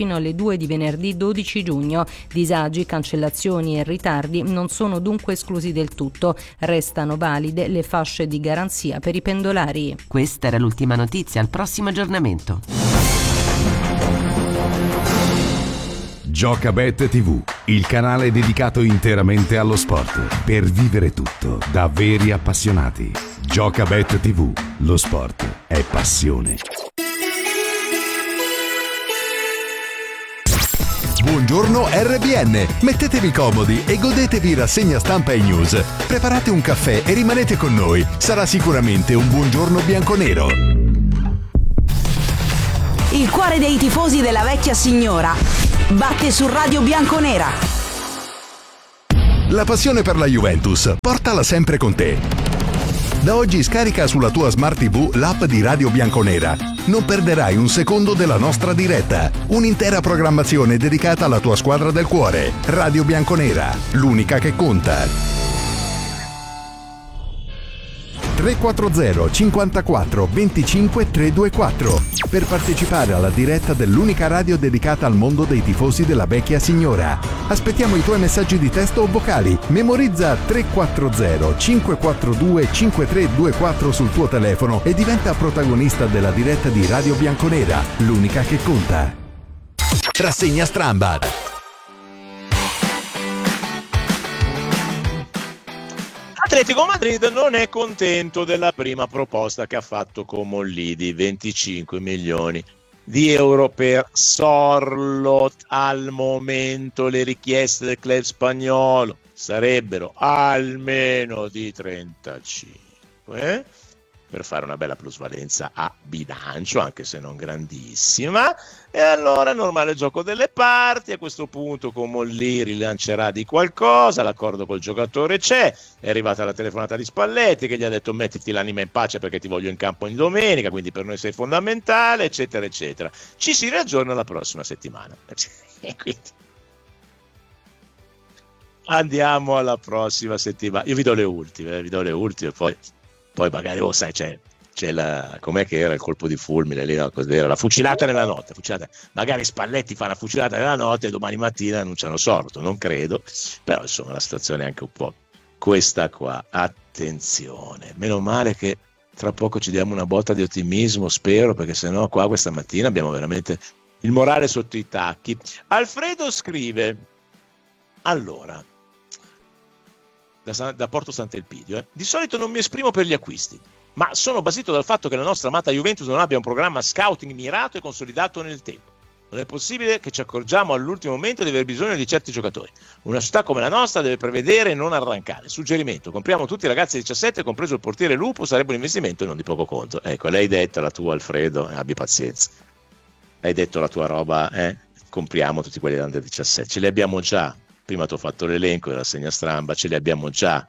due di venerdì dodici giugno. Disagi, cancellazioni e ritardi non sono dunque esclusi del tutto. Restano valide le fasce di garanzia per i pendolari. Questa era l'ultima notizia, al prossimo aggiornamento. Giocabet tivù, il canale dedicato interamente allo sport, per vivere tutto da veri appassionati. Giocabet tivù, lo sport è passione. Buongiorno R B N, mettetevi comodi e godetevi rassegna stampa e news. Preparate un caffè e rimanete con noi, sarà sicuramente un buongiorno bianconero. Il cuore dei tifosi della vecchia signora batte su Radio Bianconera. La passione per la Juventus, portala sempre con te. Da oggi scarica sulla tua Smart tivù l'app di Radio Bianconera. Non perderai un secondo della nostra diretta. Un'intera programmazione dedicata alla tua squadra del cuore. Radio Bianconera, l'unica che conta. tre quattro zero cinquantaquattro venticinque trecentoventiquattro per partecipare alla diretta dell'unica radio dedicata al mondo dei tifosi della vecchia signora. Aspettiamo i tuoi messaggi di testo o vocali. Memorizza tre quattro zero cinque quattro due cinque tre due quattro sul tuo telefono e diventa protagonista della diretta di Radio Bianconera, l'unica che conta. Rassegna Stramba. Atletico Madrid non è contento della prima proposta che ha fatto Comollidi, venticinque milioni di euro per Sorloth. Al momento le richieste del club spagnolo sarebbero almeno di trentacinque per fare una bella plusvalenza a bilancio, anche se non grandissima. E allora normale gioco delle parti. A questo punto Comolli rilancerà di qualcosa, l'accordo col giocatore c'è, è arrivata la telefonata di Spalletti che gli ha detto mettiti l'anima in pace perché ti voglio in campo in domenica, quindi per noi sei fondamentale, eccetera eccetera. Ci si riaggiorna la prossima settimana. E quindi andiamo alla prossima settimana. Io vi do le ultime, vi do le ultime, poi Poi magari, oh sai, c'è, c'è la, com'è che era il colpo di fulmine lì, no? Cos'era? La fucilata nella notte, fucilata. Magari Spalletti fa la fucilata nella notte e domani mattina annunciano sorto, non credo, però insomma la situazione è anche un po' questa qua. Attenzione, meno male che tra poco ci diamo una botta di ottimismo, spero, perché sennò qua questa mattina abbiamo veramente il morale sotto i tacchi. Alfredo scrive, allora, Da, da Porto Sant'Elpidio, eh. Di solito non mi esprimo per gli acquisti, ma sono basito dal fatto che la nostra amata Juventus non abbia un programma scouting mirato e consolidato nel tempo. Non è possibile che ci accorgiamo all'ultimo momento di aver bisogno di certi giocatori. Una società come la nostra deve prevedere e non arrancare. Suggerimento: compriamo tutti i ragazzi di diciassette, compreso il portiere Lupo, sarebbe un investimento e non di poco conto. Ecco, l'hai detta la tua, Alfredo, eh, abbi pazienza. Hai detto la tua roba, eh? Compriamo tutti quelli under diciassette, ce li abbiamo già. Prima ti ho fatto l'elenco della rassegna Stramba, ce li abbiamo già.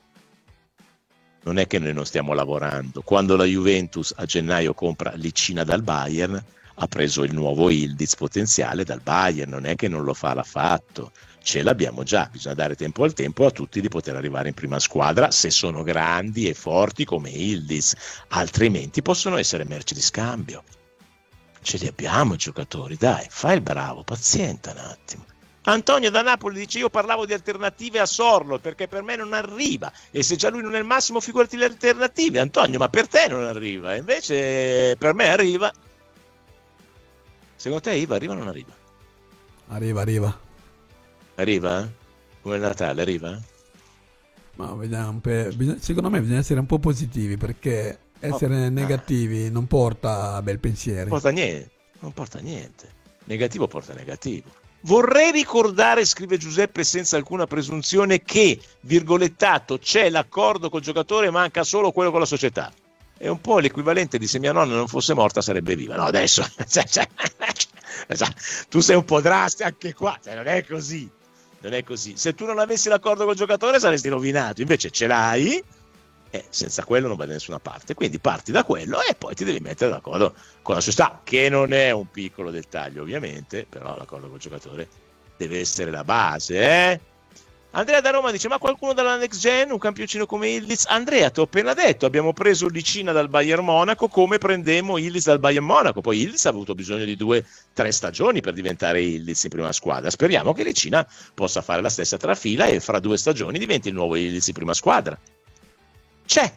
Non è che noi non stiamo lavorando. Quando la Juventus a gennaio compra Licina dal Bayern, ha preso il nuovo Ildiz potenziale dal Bayern, non è che non lo fa, l'ha fatto. Ce l'abbiamo già, bisogna dare tempo al tempo a tutti di poter arrivare in prima squadra se sono grandi e forti come Ildiz, altrimenti possono essere merci di scambio. Ce li abbiamo i giocatori, dai, fai il bravo, pazienta un attimo. Antonio da Napoli dice: io parlavo di alternative a Sorloth perché per me non arriva, e se già lui non è il massimo figurati le alternative. Antonio, ma per te non arriva, invece per me arriva. Secondo te Iva arriva o non arriva? Arriva, arriva. Arriva? Come il Natale, arriva? Ma vediamo, per, secondo me bisogna essere un po' positivi, perché essere oh, negativi ah. non porta a bel pensieri. Non porta niente, non porta niente. Negativo porta negativo. Vorrei ricordare, scrive Giuseppe senza alcuna presunzione, che, virgolettato, c'è l'accordo col giocatore, manca solo quello con la società. È un po' l'equivalente di se mia nonna non fosse morta sarebbe viva. No, adesso cioè, cioè, cioè, tu sei un po' drastico anche qua, cioè, non è così. Non è così. Se tu non avessi l'accordo col giocatore saresti rovinato, invece ce l'hai, e senza quello non vai da nessuna parte. Quindi parti da quello e poi ti devi mettere d'accordo con la società, che non è un piccolo dettaglio ovviamente, però l'accordo col giocatore deve essere la base, eh? Andrea da Roma dice: ma qualcuno dalla Next Gen, un campioncino come Ildiz? Andrea, ti ho appena detto, abbiamo preso Licina dal Bayern Monaco come prendemmo Ildiz dal Bayern Monaco. Poi Ildiz ha avuto bisogno di due tre stagioni per diventare Ildiz in prima squadra. Speriamo che Licina possa fare la stessa trafila e fra due stagioni diventi il nuovo Ildiz in prima squadra. C'è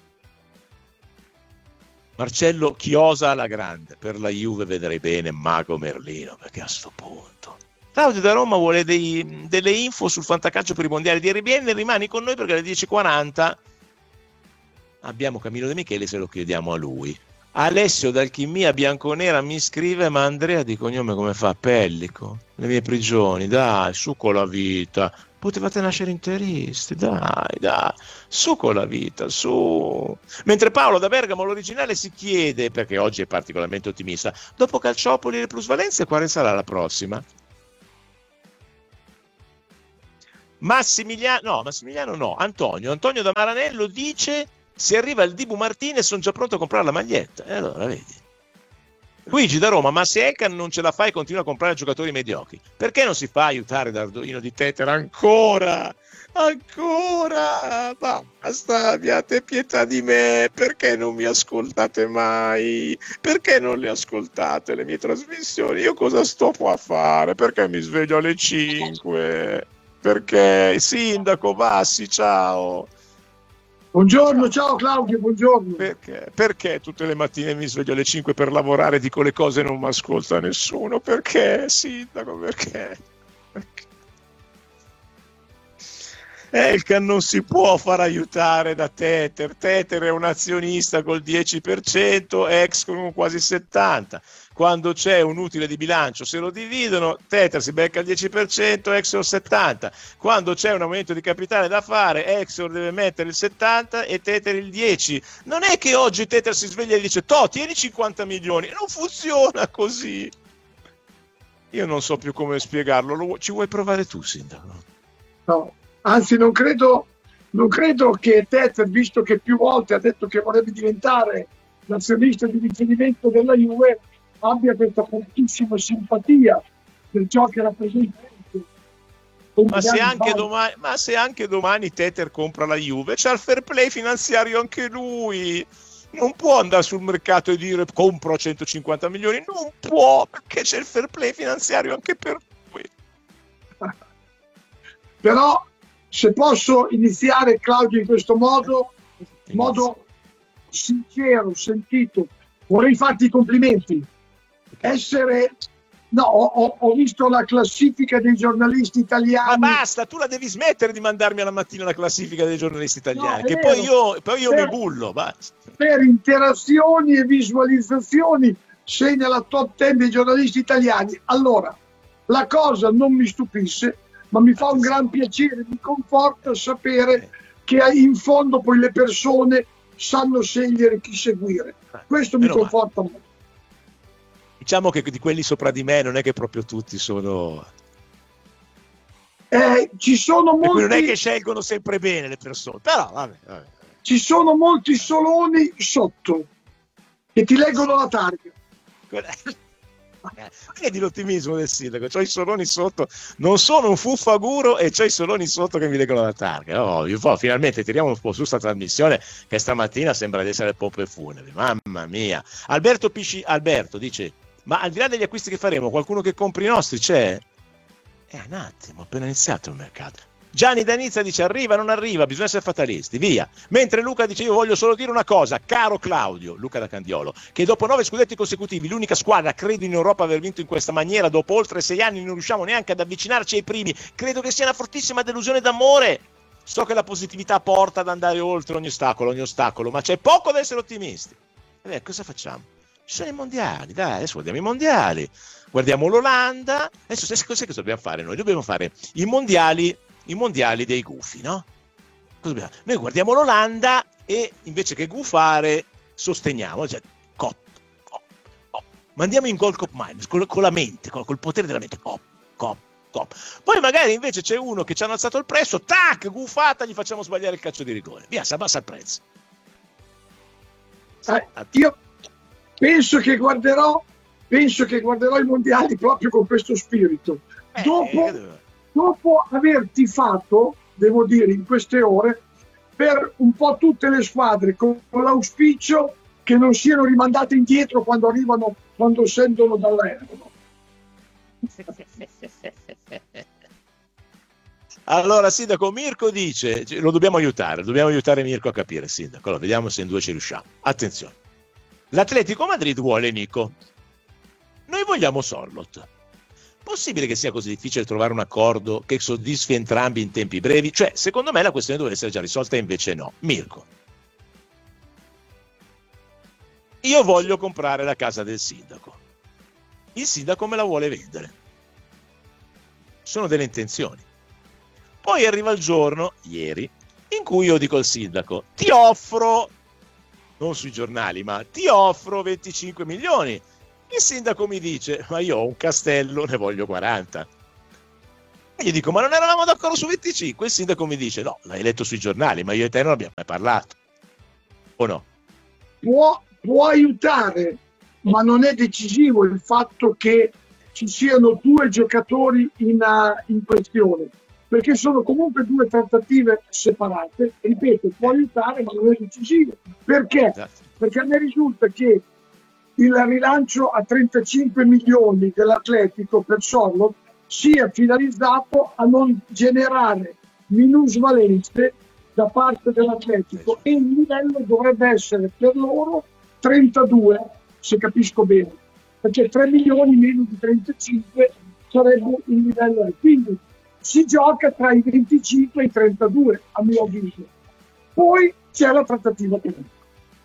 Marcello Chiosa alla grande, per la Juve vedrei bene Mago Merlino, perché a sto punto Claudio da Roma vuole dei, delle info sul fantacalcio per i mondiali di R B N. Rimani con noi perché alle dieci e quaranta abbiamo Camillo De Michele, se lo chiediamo a lui. Alessio d'Alchimia Bianconera mi scrive: ma Andrea di cognome come fa? Pellico, le mie prigioni, dai, su con la vita, potevate nascere interisti, dai, dai, su con la vita, su. Mentre Paolo da Bergamo l'originale si chiede, perché oggi è particolarmente ottimista, dopo Calciopoli e le plusvalenze quale sarà la prossima? Massimiliano, no, Massimiliano no, Antonio, Antonio da Maranello dice: se arriva il Dibu Martinez sono già pronto a comprare la maglietta. E allora vedi. Luigi da Roma: ma se Elkan non ce la fa e continua a comprare giocatori mediocri, perché non si fa aiutare da Arduino di Teter ancora? Ancora? Basta, abbiate pietà di me, perché non mi ascoltate mai? Perché non le ascoltate le mie trasmissioni? Io cosa sto qua a fare? Perché mi sveglio alle cinque? Perché sindaco Bassi, ciao. Buongiorno, ciao Claudio, buongiorno. Perché? Perché tutte le mattine mi sveglio alle cinque per lavorare e dico le cose e non mi ascolta nessuno? Perché, sindaco, perché? Perché? Elkan non si può far aiutare da Teter. Teter è un azionista col dieci per cento, ex con quasi settanta per cento. Quando c'è un utile di bilancio se lo dividono, Teter si becca il dieci per cento, Exor settanta per cento. Quando c'è un aumento di capitale da fare, Exor deve mettere il settanta per cento e Teter il dieci per cento. Non è che oggi Teter si sveglia e dice: toh, tieni cinquanta milioni. Non funziona così. Io non so più come spiegarlo. Lo, ci vuoi provare tu, sindaco? No, anzi non credo, non credo che Teter, visto che più volte ha detto che vorrebbe diventare l'azionista di riferimento della Juve, abbia questa fortissima simpatia per ciò che rappresenta. Ma se, anche domani, ma se anche domani Teter compra la Juve, c'ha il fair play finanziario anche lui. Non può andare sul mercato e dire compro a centocinquanta milioni, non può, perché c'è il fair play finanziario anche per lui. Però se posso iniziare, Claudio, in questo modo, in modo sincero, sentito, vorrei farti i complimenti. Essere no, ho, ho visto la classifica dei giornalisti italiani. Ma basta, tu la devi smettere di mandarmi alla mattina la classifica dei giornalisti italiani, no, che vero. poi io, poi io per, mi bullo. Basta. Per interazioni e visualizzazioni sei nella top dieci dei giornalisti italiani. Allora, la cosa non mi stupisce, ma mi fa un gran piacere, mi conforta sapere che in fondo poi le persone sanno scegliere chi seguire. Questo mi conforta molto. Diciamo che di quelli sopra di me non è che proprio tutti sono... Eh, ci sono molti... non è che scelgono sempre bene le persone, però vabbè, vabbè. Ci sono molti soloni sotto che ti leggono la targa. Vedi l'ottimismo del sindaco, c'ho i soloni sotto, non sono un fuffaguro e c'ho i soloni sotto che mi leggono la targa. Oh, io, oh, finalmente tiriamo un po' su sta trasmissione che stamattina sembra di essere pompe funebri, mamma mia. Alberto Pisci, Alberto dice: ma al di là degli acquisti che faremo, qualcuno che compri i nostri c'è? È un attimo, ho appena iniziato il mercato. Gianni Danizza dice: arriva, non arriva, bisogna essere fatalisti, via. Mentre Luca dice: io voglio solo dire una cosa, caro Claudio, Luca da Candiolo, che dopo nove scudetti consecutivi, l'unica squadra, credo, in Europa aver vinto in questa maniera, dopo oltre sei anni non riusciamo neanche ad avvicinarci ai primi, credo che sia una fortissima delusione d'amore. So che la positività porta ad andare oltre ogni ostacolo, ogni ostacolo, ma c'è poco da essere ottimisti. E beh, cosa facciamo? Ci sono i mondiali, dai, adesso guardiamo i mondiali, guardiamo l'Olanda, adesso sai cosa dobbiamo fare noi? Dobbiamo fare i mondiali i mondiali dei gufi, no? Cosa dobbiamo? Noi guardiamo l'Olanda e invece che gufare sosteniamo, cioè cop, cop, cop. Mandiamo in gol cop minus con, con la mente, con, col potere della mente, cop, cop, cop. Poi magari invece c'è uno che ci hanno alzato il prezzo, tac, gufata, gli facciamo sbagliare il calcio di rigore, via, si abbassa il prezzo. Eh, io penso che guarderò penso che guarderò i mondiali proprio con questo spirito. Eh, dopo eh, dopo aver tifato, devo dire, in queste ore, per un po' tutte le squadre, con l'auspicio che non siano rimandate indietro quando arrivano, quando scendono dall'aereo. Allora, Sindaco, Mirko dice, lo dobbiamo aiutare, dobbiamo aiutare Mirko a capire, Sindaco. Allora, vediamo se in due ci riusciamo. Attenzione. L'Atletico Madrid vuole Nico. Noi vogliamo Sorloth. Possibile che sia così difficile trovare un accordo che soddisfi entrambi in tempi brevi? Cioè, secondo me la questione dovrebbe essere già risolta e invece no. Mirko. Io voglio comprare la casa del sindaco. Il sindaco me la vuole vendere. Sono delle intenzioni. Poi arriva il giorno, ieri, in cui io dico al sindaco, ti offro, non sui giornali, ma ti offro venticinque milioni. Il sindaco mi dice, ma io ho un castello, ne voglio quaranta. E gli dico, ma non eravamo d'accordo su venticinque? Il sindaco mi dice, no, l'hai letto sui giornali, ma io e te non abbiamo mai parlato. O no? Può, può aiutare, ma non è decisivo il fatto che ci siano due giocatori in, uh, in questione, perché sono comunque due trattative separate. Ripeto, può aiutare, ma non è decisivo. Perché? Esatto. Perché a me risulta che il rilancio a trentacinque milioni dell'Atletico per Sorloth sia finalizzato a non generare minusvalenze da parte dell'Atletico, e il livello dovrebbe essere per loro trentadue, se capisco bene, perché tre milioni meno di trentacinque sarebbe il livello. Quindi si gioca tra i venticinque e i trentadue, a mio avviso. Poi c'è la trattativa politica.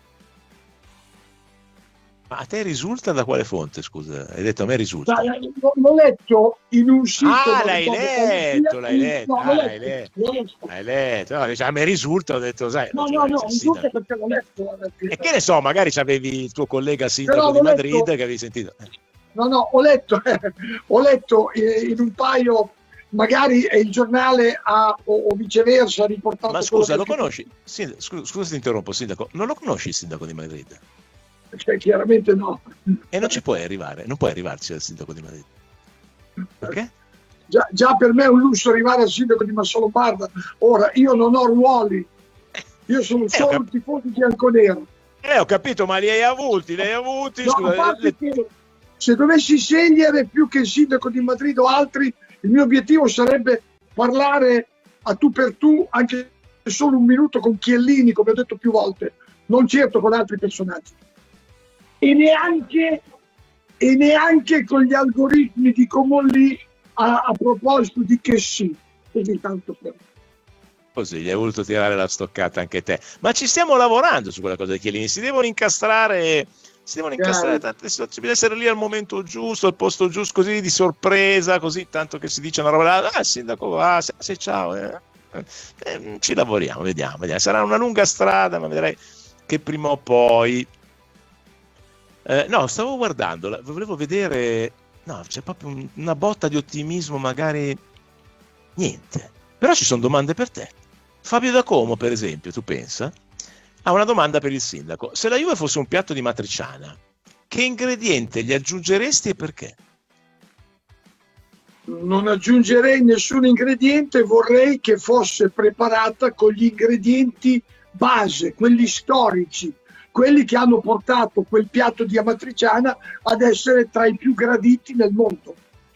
Ma a te risulta da quale fonte, scusa? Hai detto a me risulta. Da, l'ho letto in un sito. Ah, l'hai letto, l'hai letto, ah, l'hai letto, l'hai letto. No, diciamo, a me risulta, ho detto, sai. No, no, no, risulta perché l'ho letto. E che ne so, magari c'avevi il tuo collega sindaco di Madrid letto, che avevi sentito. No, no, ho letto, eh, ho letto in un paio, magari è il giornale ha, o, o viceversa, ha riportato. Ma scusa, lo conosci? Sì, scusa, scusa, ti interrompo, sindaco. Non lo conosci il sindaco di Madrid? Cioè, chiaramente no. E non ci puoi arrivare, non puoi arrivarci al sindaco di Madrid. Perché? Già, già per me è un lusso arrivare al sindaco di Massolombarda. Ora, io non ho ruoli, io sono eh, solo cap- un tifoso bianconero. Eh, ho capito, ma li hai avuti, li hai avuti. No, scusa, a parte le... che se dovessi scegliere più che il sindaco di Madrid o altri, il mio obiettivo sarebbe parlare a tu per tu, anche solo un minuto, con Chiellini, come ho detto più volte, non certo con altri personaggi. E neanche, e neanche con gli algoritmi di Comolli a, a proposito di che sì, così tanto per. Così, gli hai voluto tirare la stoccata anche te. Ma ci stiamo lavorando su quella cosa di Chiellini, si devono incastrare, si devono incastrare yeah. tante situazioni, deve essere lì al momento giusto, al posto giusto, così di sorpresa, così tanto che si dice una roba, ah, il sindaco va, se, se ciao, eh. Eh, ci lavoriamo, vediamo, vediamo, sarà una lunga strada, ma vedrai che prima o poi. Eh, no, stavo guardando, volevo vedere, no, c'è proprio un, una botta di ottimismo, magari niente, però ci sono domande per te. Fabio da Como, per esempio, tu pensa? Ha una domanda per il sindaco. Se la Juve fosse un piatto di matriciana, che ingrediente gli aggiungeresti e perché? Non aggiungerei nessun ingrediente, vorrei che fosse preparata con gli ingredienti base, quelli storici, quelli che hanno portato quel piatto di amatriciana ad essere tra i più graditi nel mondo.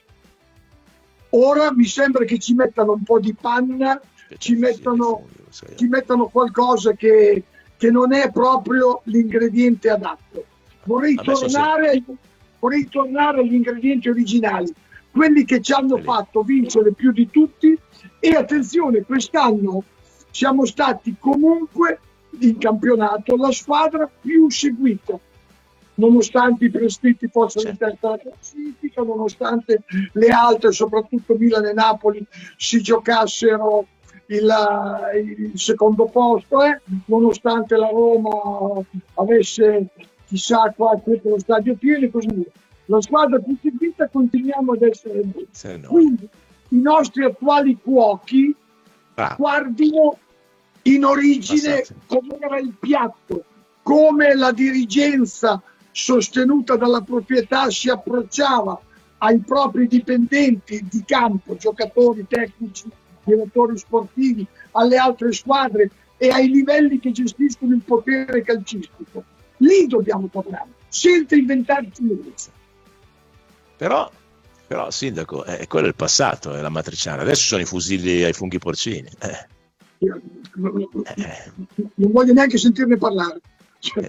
Ora mi sembra che ci mettano un po' di panna, ci mettano, ci mettano qualcosa che, che non è proprio l'ingrediente adatto. Vorrei tornare, vorrei tornare agli ingredienti originali, quelli che ci hanno fatto vincere più di tutti. E attenzione, quest'anno siamo stati comunque in campionato la squadra più seguita, nonostante i prescritti fossero in testa alla classifica, nonostante le altre, soprattutto Milan e Napoli, si giocassero il, il secondo posto, eh? nonostante la Roma avesse chissà quanto lo stadio pieno e così via. La squadra più seguita continuiamo ad essere noi. No. Quindi i nostri attuali cuochi ah. guardino in origine come era il piatto, come la dirigenza sostenuta dalla proprietà si approcciava ai propri dipendenti di campo, giocatori, tecnici, direttori sportivi, alle altre squadre e ai livelli che gestiscono il potere calcistico. Lì dobbiamo tornare, senza inventarci nulla. Però, però sindaco, eh, quello è il passato, è la matriciana. Adesso sono i fucili ai funghi porcini. Eh. Io, eh. Non voglio neanche sentirne parlare. Eh,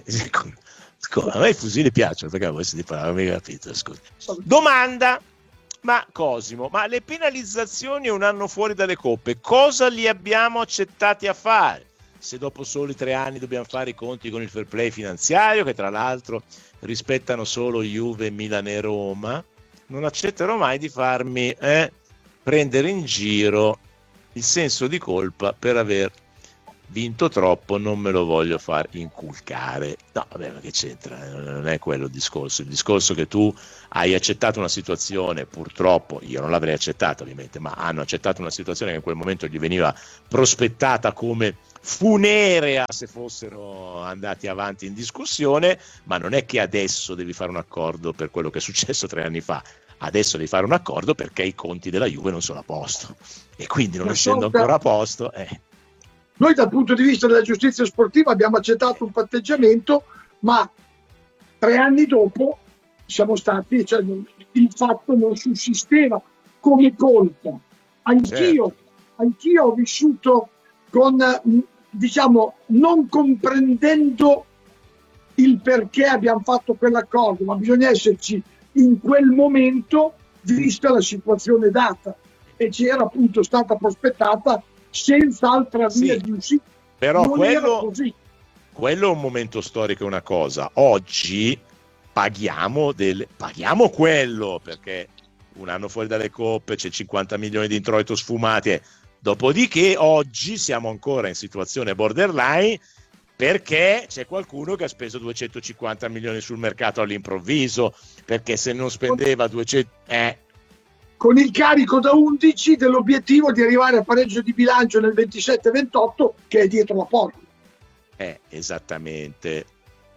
a me i fucili piacciono, perché voi siete parlare, non mi capito, scusa. Domanda, ma Cosimo, ma le penalizzazioni un anno fuori dalle coppe, cosa li abbiamo accettati a fare? Se dopo soli tre anni dobbiamo fare i conti con il fair play finanziario, che tra l'altro rispettano solo Juve, Milan e Roma, non accetterò mai di farmi eh, prendere in giro il senso di colpa per aver vinto troppo, non me lo voglio far inculcare. No, vabbè, ma che c'entra? Non è quello il discorso. Il discorso è che tu hai accettato una situazione, purtroppo, io non l'avrei accettata ovviamente, ma hanno accettato una situazione che in quel momento gli veniva prospettata come funerea se fossero andati avanti in discussione, ma non è che adesso devi fare un accordo per quello che è successo tre anni fa. Adesso devi fare un accordo perché i conti della Juve non sono a posto, e quindi non essendo ancora a posto... Eh. Noi dal punto di vista della giustizia sportiva abbiamo accettato un patteggiamento, ma tre anni dopo siamo stati, cioè, il fatto non sussisteva come colpa. Anch'io, certo. anch'io ho vissuto con, diciamo, non comprendendo il perché abbiamo fatto quell'accordo, ma bisogna esserci in quel momento vista la situazione data, e ci era appunto stata prospettata senza altra via sì, di uscita. Però non quello, così. quello è un momento storico, è una cosa. Oggi paghiamo, del, paghiamo quello, perché un anno fuori dalle coppe c'è cinquanta milioni di introito sfumati. Dopodiché oggi siamo ancora in situazione borderline, perché c'è qualcuno che ha speso duecentocinquanta milioni sul mercato all'improvviso, perché se non spendeva duecento... Eh, con il carico da undici dell'obiettivo di arrivare a pareggio di bilancio nel ventisette ventotto, che è dietro la porta. Eh, esattamente.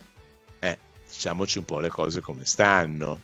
Eh, diciamoci un po' le cose come stanno.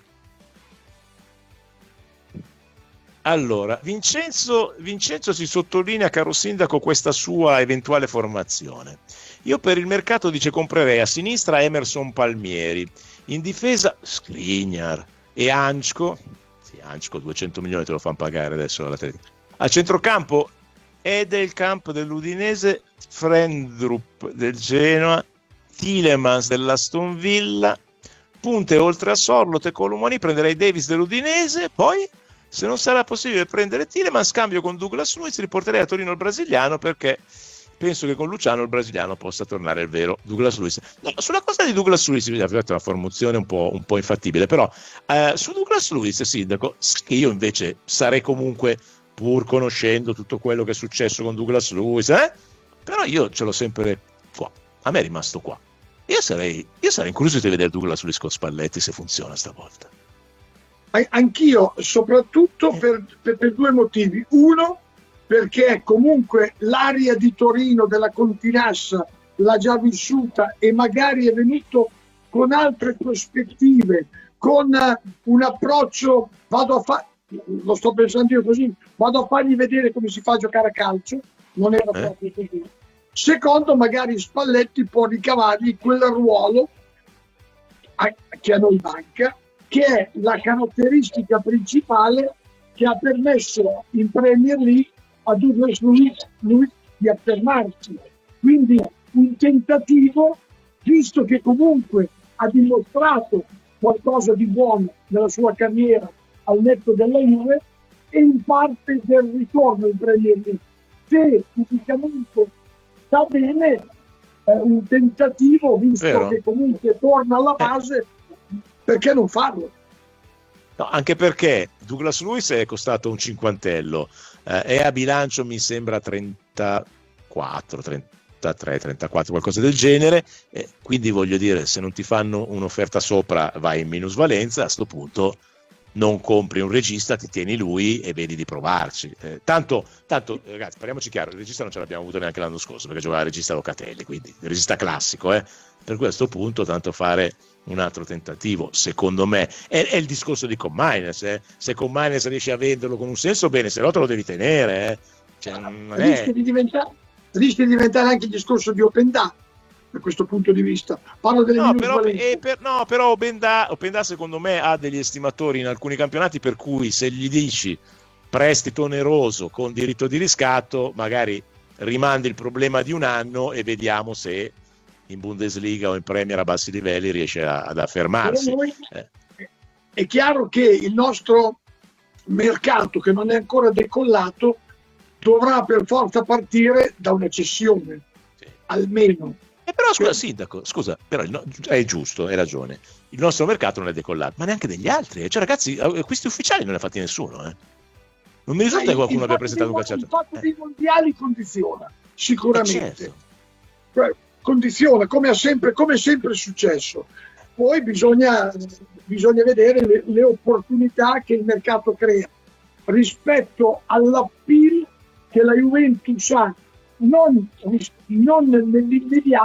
Allora, Vincenzo, Vincenzo si sottolinea, caro sindaco, questa sua eventuale formazione. Io per il mercato, dice, comprerei a sinistra Emerson Palmieri, in difesa Skriniar e Ančko. Ančko duecento milioni te lo fanno pagare adesso all'Atletico. A centrocampo Edelkamp dell'Udinese, Frendrup del Genoa, Tielemans dell'Aston Villa, punte oltre a Sorloth e Colomoni prenderei Davis dell'Udinese, poi se non sarà possibile prendere Tielemans, scambio con Douglas Luiz, riporterei a Torino il brasiliano, perché penso che con Luciano il brasiliano possa tornare il vero Douglas Luiz. No, sulla cosa di Douglas Luiz mi ha fatto una formazione un po', un po' infattibile, però eh, su Douglas Luiz, sindaco, che io invece sarei comunque, pur conoscendo tutto quello che è successo con Douglas Luiz, eh, però io ce l'ho sempre qua, a me è rimasto qua. Io sarei, io sarei incuriosito di vedere Douglas Luiz con Spalletti se funziona stavolta. Anch'io, soprattutto per, per, per due motivi. Uno, perché comunque l'area di Torino della Continassa l'ha già vissuta e magari è venuto con altre prospettive, con un approccio, vado a fare, lo sto pensando io così, vado a fargli vedere come si fa a giocare a calcio, non era eh? proprio così. Secondo, magari Spalletti può ricavargli quel ruolo che a noi manca, che è la caratteristica principale che ha permesso in Premier League a Douglas Luiz, Luiz di affermarsi. Quindi un tentativo, visto che comunque ha dimostrato qualcosa di buono nella sua carriera al netto della Juve, e in parte del ritorno in Premier League. Se fisicamente sta bene, è un tentativo, visto Vero. che comunque torna alla base, perché non farlo? No, anche perché Douglas Luiz è costato un cinquantello, eh, è a bilancio mi sembra trentaquattro, trentatré, trentaquattro, qualcosa del genere, eh, quindi voglio dire, se non ti fanno un'offerta sopra vai in minusvalenza, a sto punto non compri un regista, ti tieni lui e vedi di provarci. Eh, tanto, tanto ragazzi, parliamoci chiaro, il regista non ce l'abbiamo avuto neanche l'anno scorso, perché giocava il regista Locatelli, quindi il regista classico, eh. Per questo punto tanto fare un altro tentativo, secondo me. È, è il discorso di Commines, eh. Se Commines riesce a venderlo con un senso, bene, se no te lo devi tenere. Eh. Cioè, non è... rischia, di diventare, rischia di diventare anche il discorso di Open Data da questo punto di vista. Parlo delle no, però, eh, per, no, però Open Data, Open Data secondo me ha degli estimatori in alcuni campionati per cui se gli dici prestito oneroso con diritto di riscatto, magari rimandi il problema di un anno e vediamo se in Bundesliga o in Premier a bassi livelli riesce a, ad affermarsi. Noi, eh. È chiaro che il nostro mercato, che non è ancora decollato, dovrà per forza partire da una cessione, sì. almeno. E però scusa, sindaco, scusa, però no, è giusto, hai ragione. Il nostro mercato non è decollato, ma neanche degli altri. Cioè, ragazzi, questi ufficiali non ne ha fatti nessuno, eh. Non mi risulta che qualcuno abbia presentato un calciatore. Il fatto eh. dei mondiali condiziona, sicuramente. Certo. Cioè, condiziona, come è sempre, come è sempre successo. Poi bisogna, bisogna vedere le, le opportunità che il mercato crea rispetto all'appeal che la Juventus ha, non, non nell'immediato,